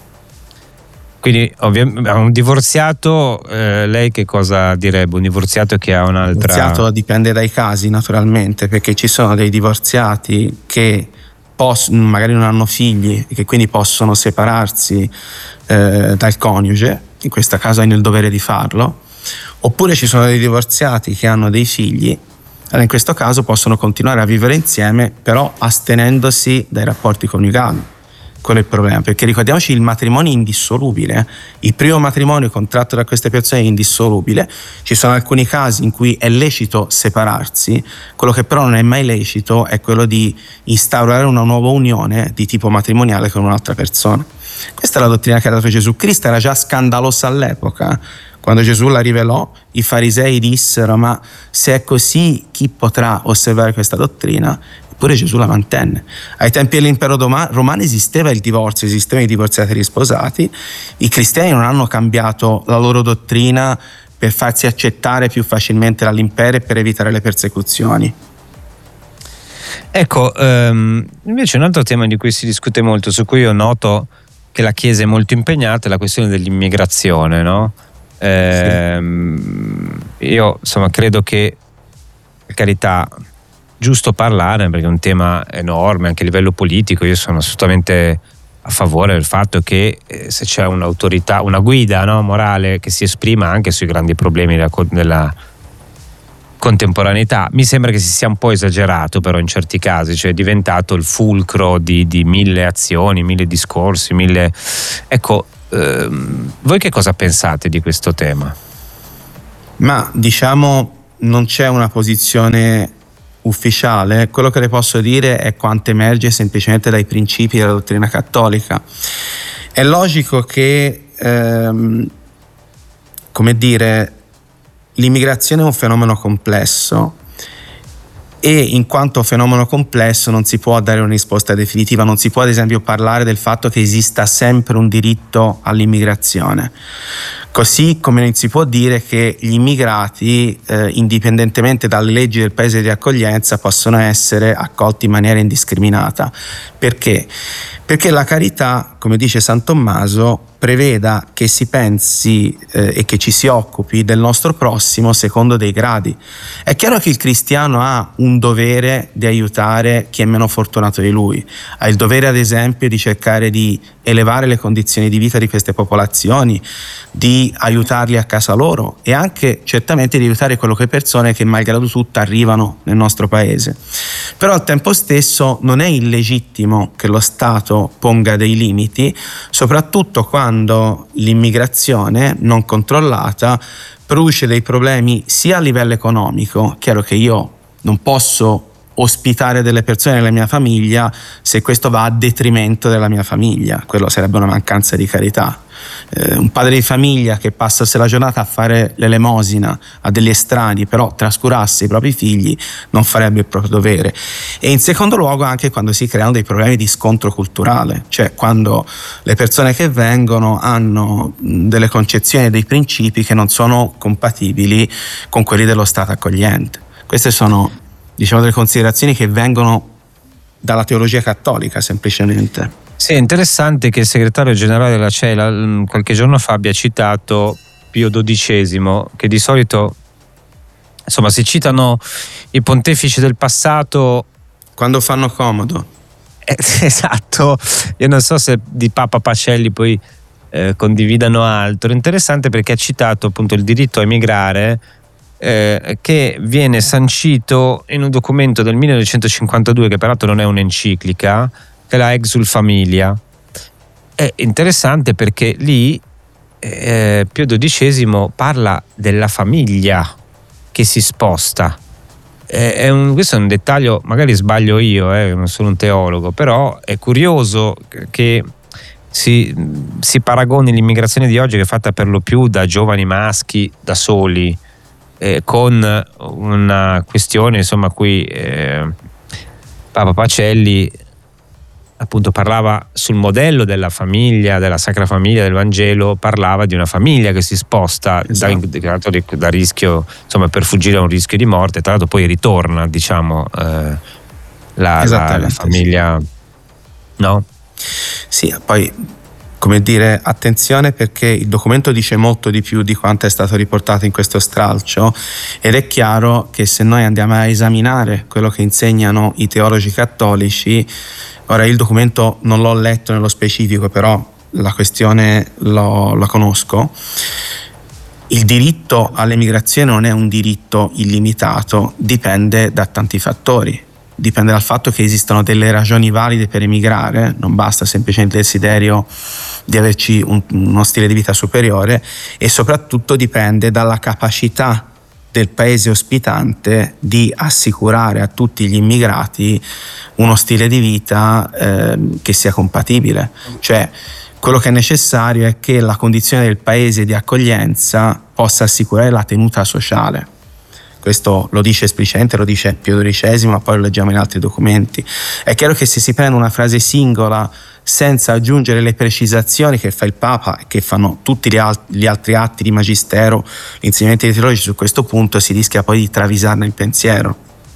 Quindi ovviamente un divorziato, eh, lei che cosa direbbe? Un divorziato che ha un'altra... Un divorziato dipende dai casi naturalmente, perché ci sono dei divorziati che poss- magari non hanno figli e che quindi possono separarsi eh, dal coniuge, in questo caso hanno il dovere di farlo, oppure ci sono dei divorziati che hanno dei figli. Allora in questo caso possono continuare a vivere insieme, però astenendosi dai rapporti coniugali. Quello è il problema, perché ricordiamoci, il matrimonio è indissolubile. Il primo matrimonio contratto da queste persone è indissolubile. Ci sono alcuni casi in cui è lecito separarsi, quello che però non è mai lecito è quello di instaurare una nuova unione di tipo matrimoniale con un'altra persona. Questa è la dottrina che ha dato Gesù Cristo, era già scandalosa all'epoca. Quando Gesù la rivelò, i farisei dissero: ma se è così, chi potrà osservare questa dottrina? Eppure Gesù la mantenne. Ai tempi dell'impero romano esisteva il divorzio, esistevano i divorziati risposati. I cristiani non hanno cambiato la loro dottrina per farsi accettare più facilmente dall'impero e per evitare le persecuzioni. Ecco, um, invece un altro tema di cui si discute molto, su cui io noto che la Chiesa è molto impegnata, è la questione dell'immigrazione, no? Eh, sì. Io insomma credo che, per carità, giusto parlare perché è un tema enorme anche a livello politico. Io sono assolutamente a favore del fatto che eh, se c'è un'autorità, una guida, no, morale che si esprima anche sui grandi problemi della, della contemporaneità. Mi sembra che si sia un po' esagerato però in certi casi, cioè è diventato il fulcro di, di mille azioni, mille discorsi, mille... Ecco, ehm, voi che cosa pensate di questo tema? Ma diciamo non c'è una posizione ufficiale, quello che le posso dire è quanto emerge semplicemente dai principi della dottrina cattolica. È logico che, ehm, come dire, l'immigrazione è un fenomeno complesso e in quanto fenomeno complesso non si può dare una risposta definitiva, non si può ad esempio parlare del fatto che esista sempre un diritto all'immigrazione, così come non si può dire che gli immigrati eh, indipendentemente dalle leggi del paese di accoglienza possono essere accolti in maniera indiscriminata. Perché? Perché la carità, come dice San Tommaso, preveda che si pensi eh, e che ci si occupi del nostro prossimo secondo dei gradi. È chiaro che il cristiano ha un dovere di aiutare chi è meno fortunato di lui, ha il dovere ad esempio di cercare di elevare le condizioni di vita di queste popolazioni, di aiutarli a casa loro e anche certamente di aiutare quelle persone che malgrado tutto arrivano nel nostro paese. Però al tempo stesso non è illegittimo che lo Stato ponga dei limiti, soprattutto quando l'immigrazione non controllata produce dei problemi sia a livello economico. Chiaro che io non posso ospitare delle persone nella mia famiglia se questo va a detrimento della mia famiglia, quello sarebbe una mancanza di carità. Eh, un padre di famiglia che passasse la giornata a fare l'elemosina a degli estranei però trascurasse i propri figli non farebbe il proprio dovere. E in secondo luogo anche quando si creano dei problemi di scontro culturale, cioè quando le persone che vengono hanno delle concezioni e dei principi che non sono compatibili con quelli dello Stato accogliente. Queste sono, diciamo, delle considerazioni che vengono dalla teologia cattolica semplicemente. Sì, è interessante che il segretario generale della C E L A qualche giorno fa abbia citato Pio dodicesimo, che di solito insomma si citano i pontefici del passato quando fanno comodo. Eh, esatto, io non so se di Papa Pacelli poi eh, condividano altro. Interessante perché ha citato appunto il diritto a emigrare, Eh, che viene sancito in un documento del millenovecentocinquantadue, che peraltro non è un'enciclica, che è la Exul Familia. È interessante perché lì eh, Pio dodicesimo parla della famiglia che si sposta. Eh, è un, questo è un dettaglio, magari sbaglio io, eh, non sono un teologo, però è curioso che si, si paragoni l'immigrazione di oggi, che è fatta per lo più da giovani maschi da soli, Eh, con una questione insomma a cui eh, Papa Pacelli appunto parlava sul modello della famiglia, della Sacra Famiglia del Vangelo, parlava di una famiglia che si sposta, esatto, da, da rischio, insomma, per fuggire a un rischio di morte, tra l'altro poi ritorna, diciamo, eh, la, la, la famiglia, sì. No? Sì, poi come dire, attenzione, perché il documento dice molto di più di quanto è stato riportato in questo stralcio, ed è chiaro che se noi andiamo a esaminare quello che insegnano i teologi cattolici, ora il documento non l'ho letto nello specifico, però la questione lo, la conosco, il diritto all'emigrazione non è un diritto illimitato, dipende da tanti fattori. Dipende dal fatto che esistono delle ragioni valide per emigrare, non basta semplicemente il desiderio di averci un, uno stile di vita superiore, e soprattutto dipende dalla capacità del paese ospitante di assicurare a tutti gli immigrati uno stile di vita eh, che sia compatibile. Cioè, quello che è necessario è che la condizione del paese di accoglienza possa assicurare la tenuta sociale. Questo lo dice esplicitamente, lo dice Pio dodicesimo, ma poi lo leggiamo in altri documenti. È chiaro che se si prende una frase singola senza aggiungere le precisazioni che fa il Papa e che fanno tutti gli, alt- gli altri atti di magistero, gli insegnamenti dei teologi su questo punto, si rischia poi di travisarne il pensiero.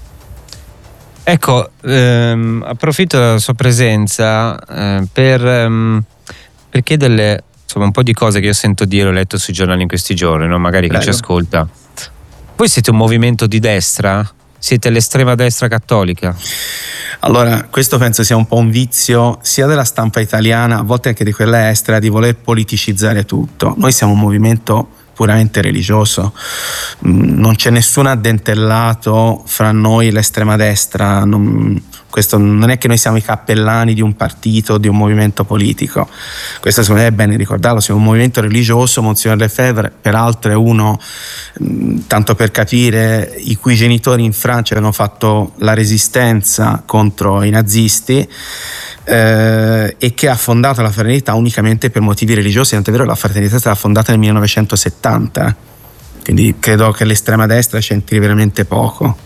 Ecco, ehm, approfitto della sua presenza eh, per, ehm, per chiederle insomma un po' di cose che io sento dire, ho letto sui giornali in questi giorni, no? Magari chi ci ascolta. Voi siete un movimento di destra? siete l'estrema destra cattolica? Allora, questo penso sia un po' un vizio sia della stampa italiana, a volte anche di quella estera, di voler politicizzare tutto. Noi siamo un movimento puramente religioso, non c'è nessun addentellato fra noi e l'estrema destra, non, questo non è che noi siamo i cappellani di un partito, di un movimento politico, questo secondo me è bene ricordarlo, siamo un movimento religioso. Monsignor Lefebvre peraltro è uno, tanto per capire, i cui genitori in Francia hanno fatto la resistenza contro i nazisti, Eh, e che ha fondato la fraternità unicamente per motivi religiosi, tant'è vero che la fraternità è stata fondata nel millenovecentosettanta, quindi credo che l'estrema destra c'entri veramente poco.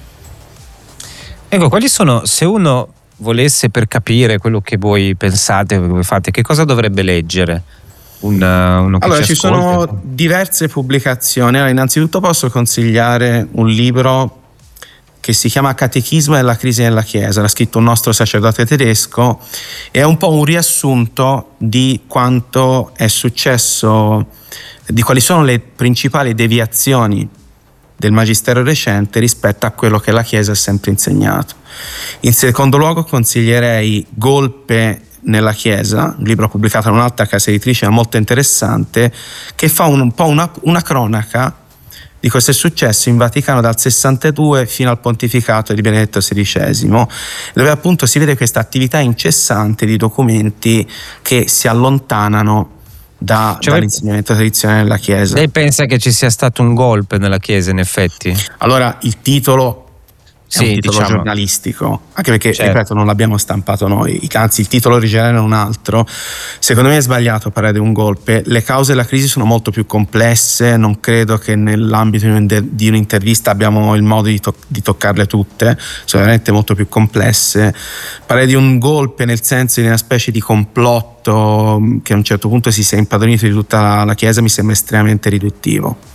Ecco, quali sono, se uno volesse, per capire quello che voi pensate, quello che voi fate, che cosa dovrebbe leggere? Una, uno che allora ci, ci sono diverse pubblicazioni. Allora, innanzitutto posso consigliare un libro che si chiama Catechismo e la crisi nella Chiesa, l'ha scritto un nostro sacerdote tedesco, è un po' un riassunto di quanto è successo, di quali sono le principali deviazioni del magistero recente rispetto a quello che la Chiesa ha sempre insegnato. In secondo luogo consiglierei Golpe nella Chiesa, un libro pubblicato da un'altra casa editrice ma molto interessante, che fa un, un po' una, una cronaca di cosa è successo in Vaticano dal sessantadue fino al pontificato di Benedetto sedicesimo, dove appunto si vede questa attività incessante di documenti che si allontanano da, cioè, dall'insegnamento tradizionale della Chiesa. Lei pensa che ci sia stato un golpe nella Chiesa, in effetti? Allora, il titolo è sì, un titolo diciamo giornalistico, anche perché, certo, ripeto, non l'abbiamo stampato noi, anzi il titolo originale è un altro. Secondo me è sbagliato parlare di un golpe, le cause della crisi sono molto più complesse, non credo che nell'ambito di un'intervista abbiamo il modo di, to- di toccarle tutte, sono veramente molto più complesse. Parlare di un golpe nel senso di una specie di complotto che a un certo punto si sia impadronito di tutta la, la Chiesa mi sembra estremamente riduttivo.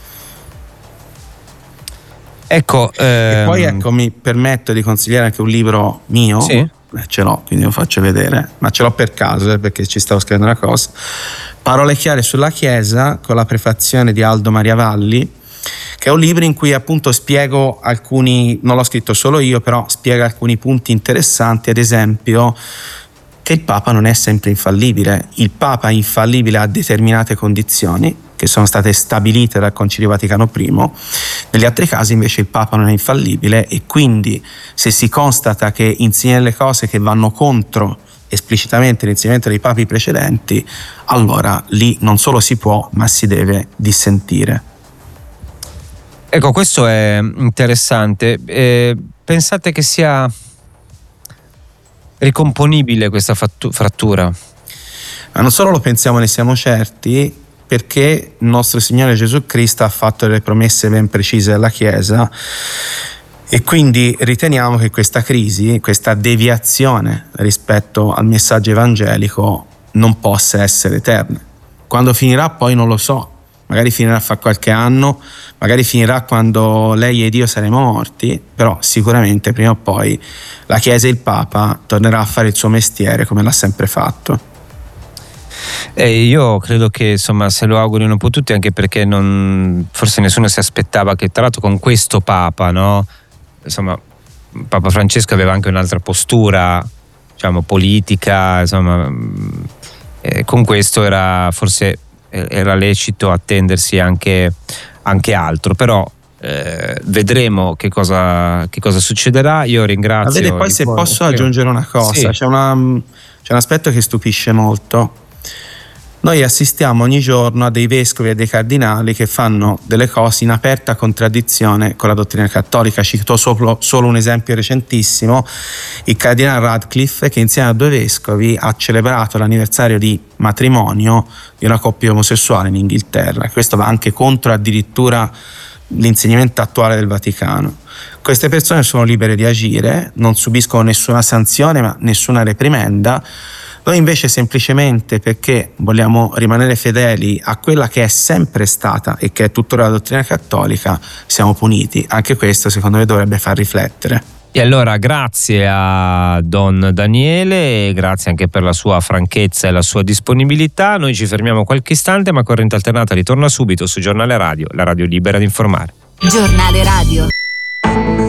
Ecco, ehm... e poi ecco, mi permetto di consigliare anche un libro mio. Sì. Eh, ce l'ho, quindi lo faccio vedere, ma ce l'ho per caso eh, perché ci stavo scrivendo una cosa. Parole chiare sulla Chiesa, con la prefazione di Aldo Maria Valli, che è un libro in cui appunto spiego alcuni, non l'ho scritto solo io, però spiega alcuni punti interessanti, ad esempio che il Papa non è sempre infallibile. Il Papa è infallibile a determinate condizioni che sono state stabilite dal Concilio Vaticano I, negli altri casi invece il Papa non è infallibile, e quindi se si constata che insegna le cose che vanno contro esplicitamente l'insegnamento dei papi precedenti, allora lì non solo si può ma si deve dissentire. Ecco, questo è interessante. Eh, pensate che sia ricomponibile questa fattu- frattura? Ma non solo lo pensiamo, ne siamo certi, perché il nostro Signore Gesù Cristo ha fatto delle promesse ben precise alla Chiesa, e quindi riteniamo che questa crisi, questa deviazione rispetto al messaggio evangelico non possa essere eterna. Quando finirà poi non lo so, magari finirà fra qualche anno, magari finirà quando lei ed io saremo morti, però sicuramente prima o poi la Chiesa e il Papa tornerà a fare il suo mestiere come l'ha sempre fatto. E io credo che insomma se lo augurino un po' tutti, anche perché non, forse nessuno si aspettava che, tra l'altro, con questo Papa, no? Insomma, Papa Francesco aveva anche un'altra postura, diciamo, politica, insomma, eh, con questo era forse era lecito attendersi anche, anche altro, però eh, vedremo che cosa, che cosa succederà. Io ringrazio. Ma vede, poi se posso aggiungere una cosa, sì. c'è, una, c'è un aspetto che stupisce molto. Noi assistiamo ogni giorno a dei vescovi e dei cardinali che fanno delle cose in aperta contraddizione con la dottrina cattolica. Cito solo, solo un esempio recentissimo: il cardinale Radcliffe, che insieme a due vescovi ha celebrato l'anniversario di matrimonio di una coppia omosessuale in Inghilterra. Questo va anche contro addirittura l'insegnamento attuale del Vaticano. Queste persone sono libere di agire, non subiscono nessuna sanzione ma nessuna reprimenda. Noi invece, semplicemente perché vogliamo rimanere fedeli a quella che è sempre stata e che è tuttora la dottrina cattolica, siamo puniti. Anche questo secondo me dovrebbe far riflettere. E allora grazie a Don Daniele, e grazie anche per la sua franchezza e la sua disponibilità. Noi ci fermiamo qualche istante, ma Corrente Alternata ritorna subito su Giornale Radio, la radio libera di informare. Giornale Radio.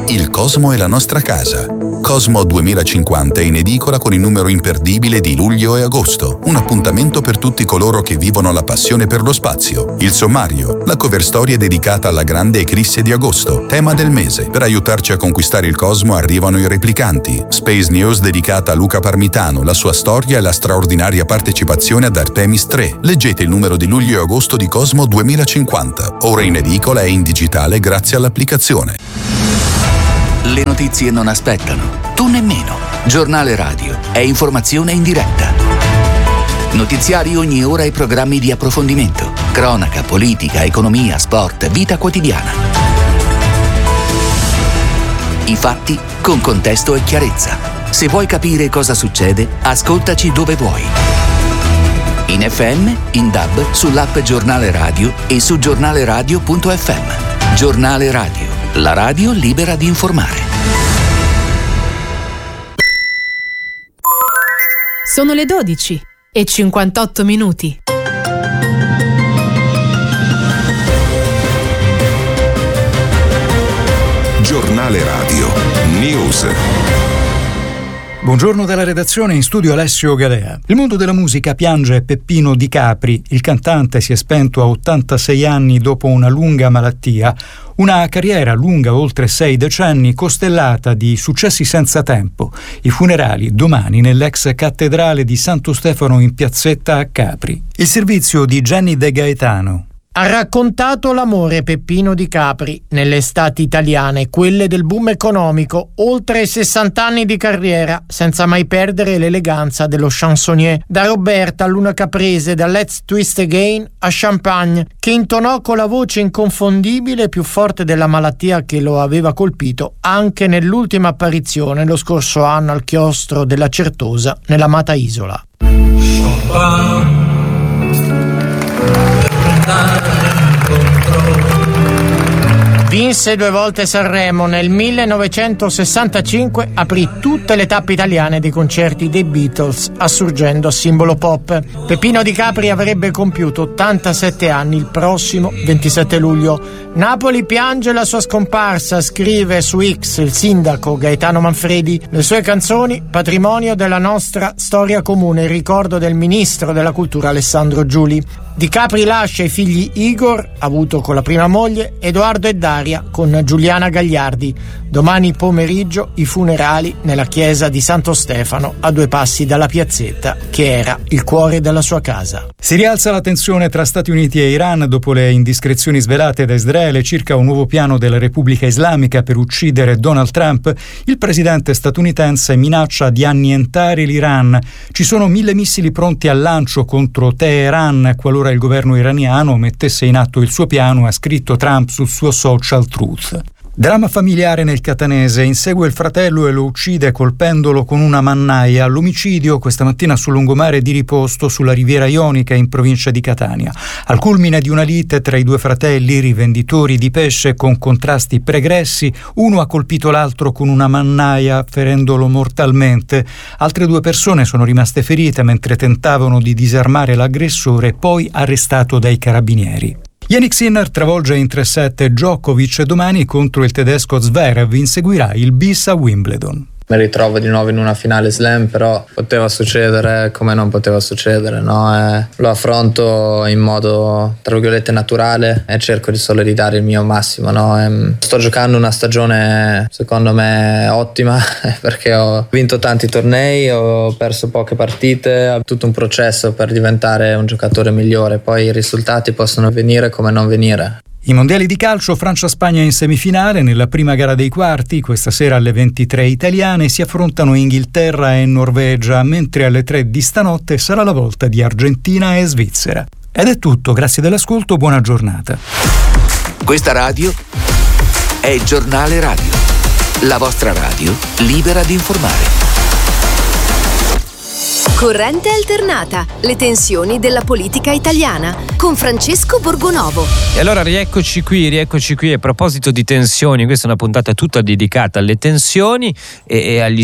Il Cosmo è la nostra casa. Cosmo duemilacinquanta è in edicola con il numero imperdibile di luglio e agosto. Un appuntamento per tutti coloro che vivono la passione per lo spazio. Il sommario, la cover story è dedicata alla grande eclisse di agosto, tema del mese. Per aiutarci a conquistare il Cosmo arrivano i replicanti. Space News dedicata a Luca Parmitano, la sua storia e la straordinaria partecipazione ad Artemis tre. Leggete il numero di luglio e agosto di Cosmo duemilacinquanta. Ora in edicola e in digitale grazie all'applicazione. Le notizie non aspettano, tu nemmeno. Giornale Radio è informazione in diretta. Notiziari ogni ora e programmi di approfondimento. Cronaca, politica, economia, sport, vita quotidiana. I fatti con contesto e chiarezza. Se vuoi capire cosa succede, ascoltaci dove vuoi. In F M, in D A B, sull'app Giornale Radio e su giornaleradio punto effe emme. Giornale Radio, la radio libera di informare. Sono le dodici e cinquantotto minuti. Giornale Radio News. Buongiorno dalla redazione, in studio Alessio Galea. Il mondo della musica piange Peppino Di Capri. Il cantante si è spento a ottantasei anni dopo una lunga malattia. Una carriera lunga oltre sei decenni, costellata di successi senza tempo. I funerali domani nell'ex cattedrale di Santo Stefano in Piazzetta a Capri. Il servizio di Jenny De Gaetano. Ha raccontato l'amore Peppino Di Capri nelle estati italiane, quelle del boom economico, oltre sessanta anni di carriera, senza mai perdere l'eleganza dello chansonnier. Da Roberta a Luna Caprese, da Let's Twist Again a Champagne, che intonò con la voce inconfondibile più forte della malattia che lo aveva colpito anche nell'ultima apparizione lo scorso anno al chiostro della Certosa nell'amata isola. Champagne. Vinse due volte Sanremo, nel millenovecentosessantacinque aprì tutte le tappe italiane dei concerti dei Beatles, assurgendo a simbolo pop. Peppino Di Capri avrebbe compiuto ottantasette anni il prossimo ventisette luglio. Napoli piange la sua scomparsa, scrive su X il sindaco Gaetano Manfredi. Le sue canzoni, patrimonio della nostra storia comune, il ricordo del ministro della cultura Alessandro Giuli. Di Capri lascia i figli Igor, avuto con la prima moglie, Edoardo e Daria con Giuliana Gagliardi. Domani pomeriggio i funerali nella chiesa di Santo Stefano, a due passi dalla piazzetta che era il cuore della sua casa. Si rialza la tensione tra Stati Uniti e Iran dopo le indiscrezioni svelate da Israele circa un nuovo piano della Repubblica Islamica per uccidere Donald Trump. Il presidente statunitense minaccia di annientare l'Iran. Ci sono mille missili pronti al lancio contro Teheran qualora il governo iraniano mettesse in atto il suo piano, ha scritto Trump sul suo social Truth. Dramma familiare nel catanese, insegue il fratello e lo uccide colpendolo con una mannaia. L'omicidio questa mattina sul lungomare di Riposto, sulla Riviera Ionica in provincia di Catania. Al culmine di una lite tra i due fratelli, rivenditori di pesce con contrasti pregressi, uno ha colpito l'altro con una mannaia, ferendolo mortalmente. Altre due persone sono rimaste ferite mentre tentavano di disarmare l'aggressore, poi arrestato dai carabinieri. Jannik Sinner travolge in tre sette Djokovic e domani contro il tedesco Zverev inseguirà il bis a Wimbledon. Mi ritrovo di nuovo in una finale slam, però poteva succedere come non poteva succedere, no? Eh, lo affronto in modo tra virgolette naturale e cerco di solo ridare il mio massimo, no? Eh, sto giocando una stagione secondo me ottima perché ho vinto tanti tornei, ho perso poche partite, è tutto un processo per diventare un giocatore migliore, poi i risultati possono venire come non venire. I mondiali di calcio, Francia-Spagna in semifinale. Nella prima gara dei quarti, questa sera alle ventitré italiane, si affrontano Inghilterra e Norvegia, mentre alle tre di stanotte sarà la volta di Argentina e Svizzera. Ed è tutto, grazie dell'ascolto, buona giornata. Questa radio è Giornale Radio, la vostra radio libera di informare. Corrente alternata, le tensioni della politica italiana, con Francesco Borgonovo. E allora rieccoci qui, rieccoci qui. A proposito di tensioni, questa è una puntata tutta dedicata alle tensioni e, e agli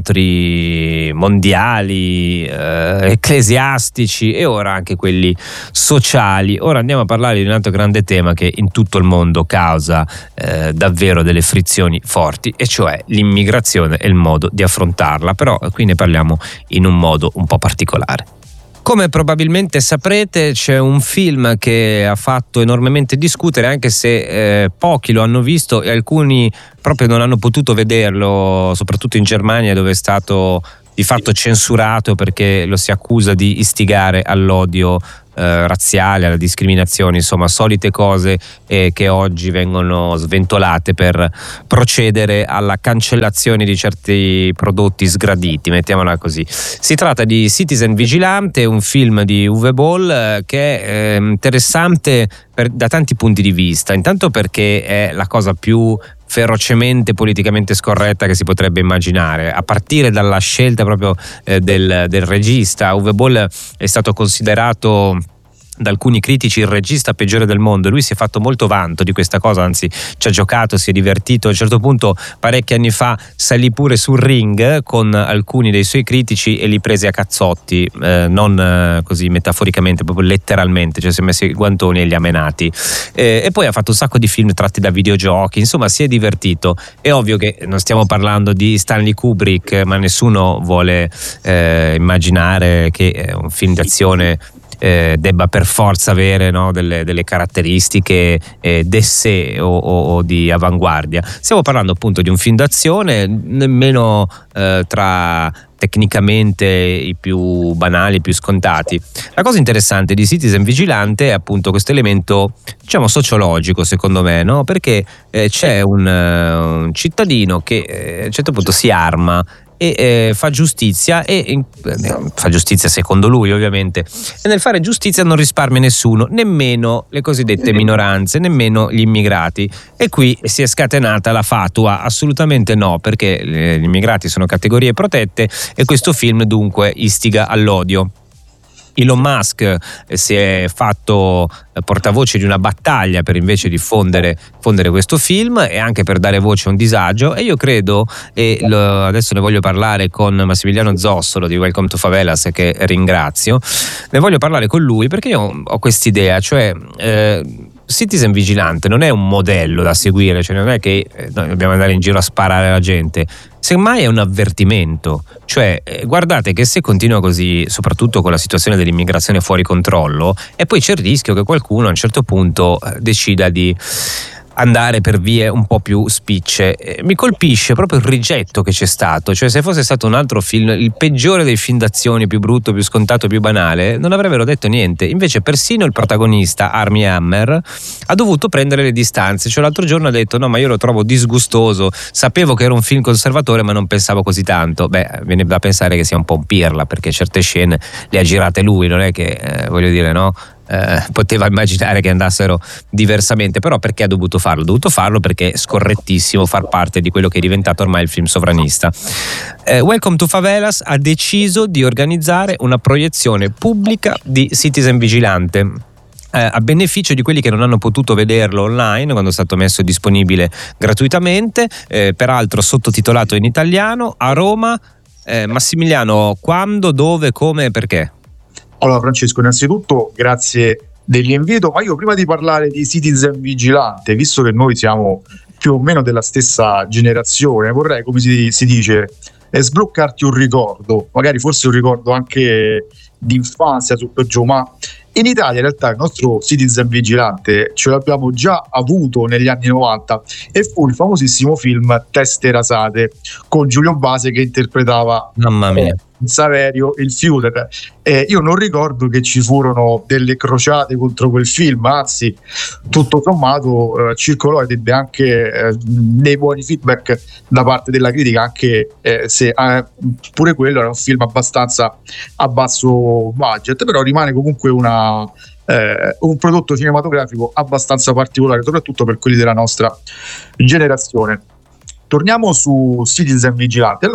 scontri mondiali, eh, ecclesiastici e ora anche quelli sociali. Ora andiamo a parlare di un altro grande tema che in tutto il mondo causa eh, davvero delle frizioni forti, e cioè l'immigrazione e il modo di affrontarla. Però qui ne parliamo in un modo un po' particolare. Come probabilmente saprete, c'è un film che ha fatto enormemente discutere, anche se eh, pochi lo hanno visto e alcuni proprio non hanno potuto vederlo, soprattutto in Germania, dove è stato di fatto censurato perché lo si accusa di istigare all'odio eh, razziale, alla discriminazione, insomma solite cose eh, che oggi vengono sventolate per procedere alla cancellazione di certi prodotti sgraditi, mettiamola così. Si tratta di Citizen Vigilante, un film di Uwe Boll eh, che è eh, interessante per, da tanti punti di vista. Intanto perché è la cosa più ferocemente politicamente scorretta che si potrebbe immaginare, a partire dalla scelta proprio eh, del, del regista. Uwe Boll è stato considerato da alcuni critici il regista peggiore del mondo. Lui si è fatto molto vanto di questa cosa, anzi ci ha giocato, si è divertito. A un certo punto, parecchi anni fa, salì pure sul ring con alcuni dei suoi critici e li prese a cazzotti, eh, non eh, così metaforicamente, proprio letteralmente, cioè si è messo i guantoni e li ha menati. Eh, e poi ha fatto un sacco di film tratti da videogiochi, insomma si è divertito. È ovvio che non stiamo parlando di Stanley Kubrick, ma nessuno vuole eh, immaginare che un film d'azione Eh, debba per forza avere, no, delle, delle caratteristiche eh, d'essè o, o, o di avanguardia. Stiamo parlando appunto di un film d'azione, nemmeno eh, tra tecnicamente i più banali, i più scontati. La cosa interessante di Citizen Vigilante è appunto questo elemento, diciamo, sociologico, secondo me, no? Perché eh, c'è un, uh, un cittadino che eh, a un certo punto si arma e eh, fa giustizia e eh, fa giustizia secondo lui, ovviamente, e nel fare giustizia non risparmia nessuno, nemmeno le cosiddette minoranze, nemmeno gli immigrati. E qui si è scatenata la fatua: assolutamente no, perché gli immigrati sono categorie protette e questo film dunque istiga all'odio. Elon Musk si è fatto portavoce di una battaglia per invece diffondere, diffondere questo film e anche per dare voce a un disagio, e io credo, e lo, adesso ne voglio parlare con Massimiliano Zossolo di Welcome to Favelas, che ringrazio, ne voglio parlare con lui perché io ho quest'idea, cioè eh, Citizen Vigilante non è un modello da seguire, cioè non è che noi dobbiamo andare in giro a sparare alla gente, semmai è un avvertimento. Cioè eh, guardate che se continua così, soprattutto con la situazione dell'immigrazione fuori controllo, e poi c'è il rischio che qualcuno a un certo punto eh, decida di andare per vie un po' più spicce. Eh, mi colpisce proprio il rigetto che c'è stato, cioè se fosse stato un altro film, il peggiore dei film d'azione, più brutto, più scontato, più banale, non avrebbero detto niente. Invece persino il protagonista, Armie Hammer, ha dovuto prendere le distanze, cioè l'altro giorno ha detto no, ma io lo trovo disgustoso, sapevo che era un film conservatore ma non pensavo così tanto. Beh, viene da pensare che sia un po' un pirla, perché certe scene le ha girate lui, non è che eh, voglio dire, no? Eh, poteva immaginare che andassero diversamente, però perché ha dovuto farlo? Ha dovuto farlo perché è scorrettissimo far parte di quello che è diventato ormai il film sovranista. eh, Welcome to Favelas ha deciso di organizzare una proiezione pubblica di Citizen Vigilante eh, a beneficio di quelli che non hanno potuto vederlo online quando è stato messo disponibile gratuitamente, eh, peraltro sottotitolato in italiano, a Roma. eh, Massimiliano, quando, dove, come e perché? Allora Francesco, innanzitutto grazie dell'invito, ma io prima di parlare di Citizen Vigilante, visto che noi siamo più o meno della stessa generazione, vorrei, come si, si dice, eh, sbloccarti un ricordo, magari forse un ricordo anche di infanzia su per giù, ma in Italia in realtà il nostro Citizen Vigilante ce l'abbiamo già avuto negli anni novanta e fu il famosissimo film Teste rasate con Giulio Base che interpretava, mamma mia, Saverio il Führer. Eh, io non ricordo che ci furono delle crociate contro quel film, anzi tutto sommato eh, circolò ed ebbe anche eh, dei buoni feedback da parte della critica, anche eh, se eh, pure quello era un film abbastanza a basso budget, però rimane comunque una eh, un prodotto cinematografico abbastanza particolare, soprattutto per quelli della nostra generazione. Torniamo su Citizen Vigilante. Allora,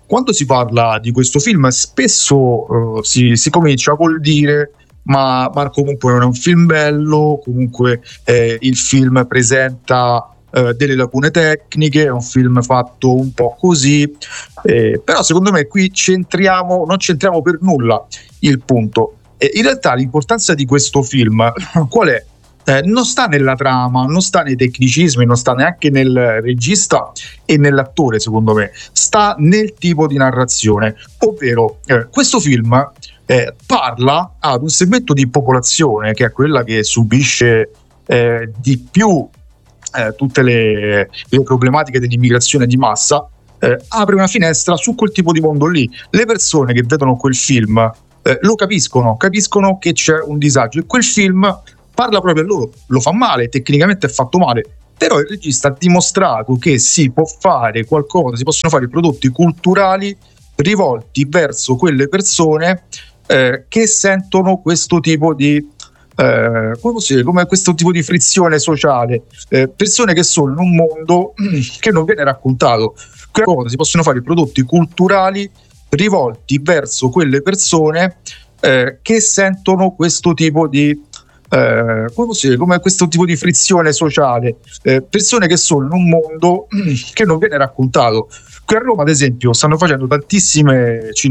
quando si parla di questo film spesso uh, si, si comincia col dire ma, ma comunque non è un film bello, comunque eh, il film presenta eh, delle lacune tecniche, è un film fatto un po' così, eh, però secondo me qui centriamo, non centriamo per nulla il punto. Eh, in realtà l'importanza di questo film qual è? Eh, non sta nella trama, non sta nei tecnicismi, non sta neanche nel regista e nell'attore, secondo me, sta nel tipo di narrazione, ovvero eh, questo film eh, parla ad un segmento di popolazione che è quella che subisce eh, di più eh, tutte le, le problematiche dell'immigrazione di massa, eh, apre una finestra su quel tipo di mondo lì. Le persone che vedono quel film eh, lo capiscono, capiscono che c'è un disagio e quel film parla proprio a loro, lo fa male, tecnicamente è fatto male, però il regista ha dimostrato che si può fare qualcosa, si possono fare prodotti culturali rivolti verso quelle persone eh, che sentono questo tipo di eh, come posso dire, come questo tipo di frizione sociale, eh, persone che sono in un mondo che non viene raccontato. Qualcosa, si possono fare prodotti culturali rivolti verso quelle persone eh, che sentono questo tipo di Eh, come posso dire, come questo tipo di frizione sociale, eh, persone che sono in un mondo che non viene raccontato. Qui a Roma, ad esempio, stanno facendo tantissime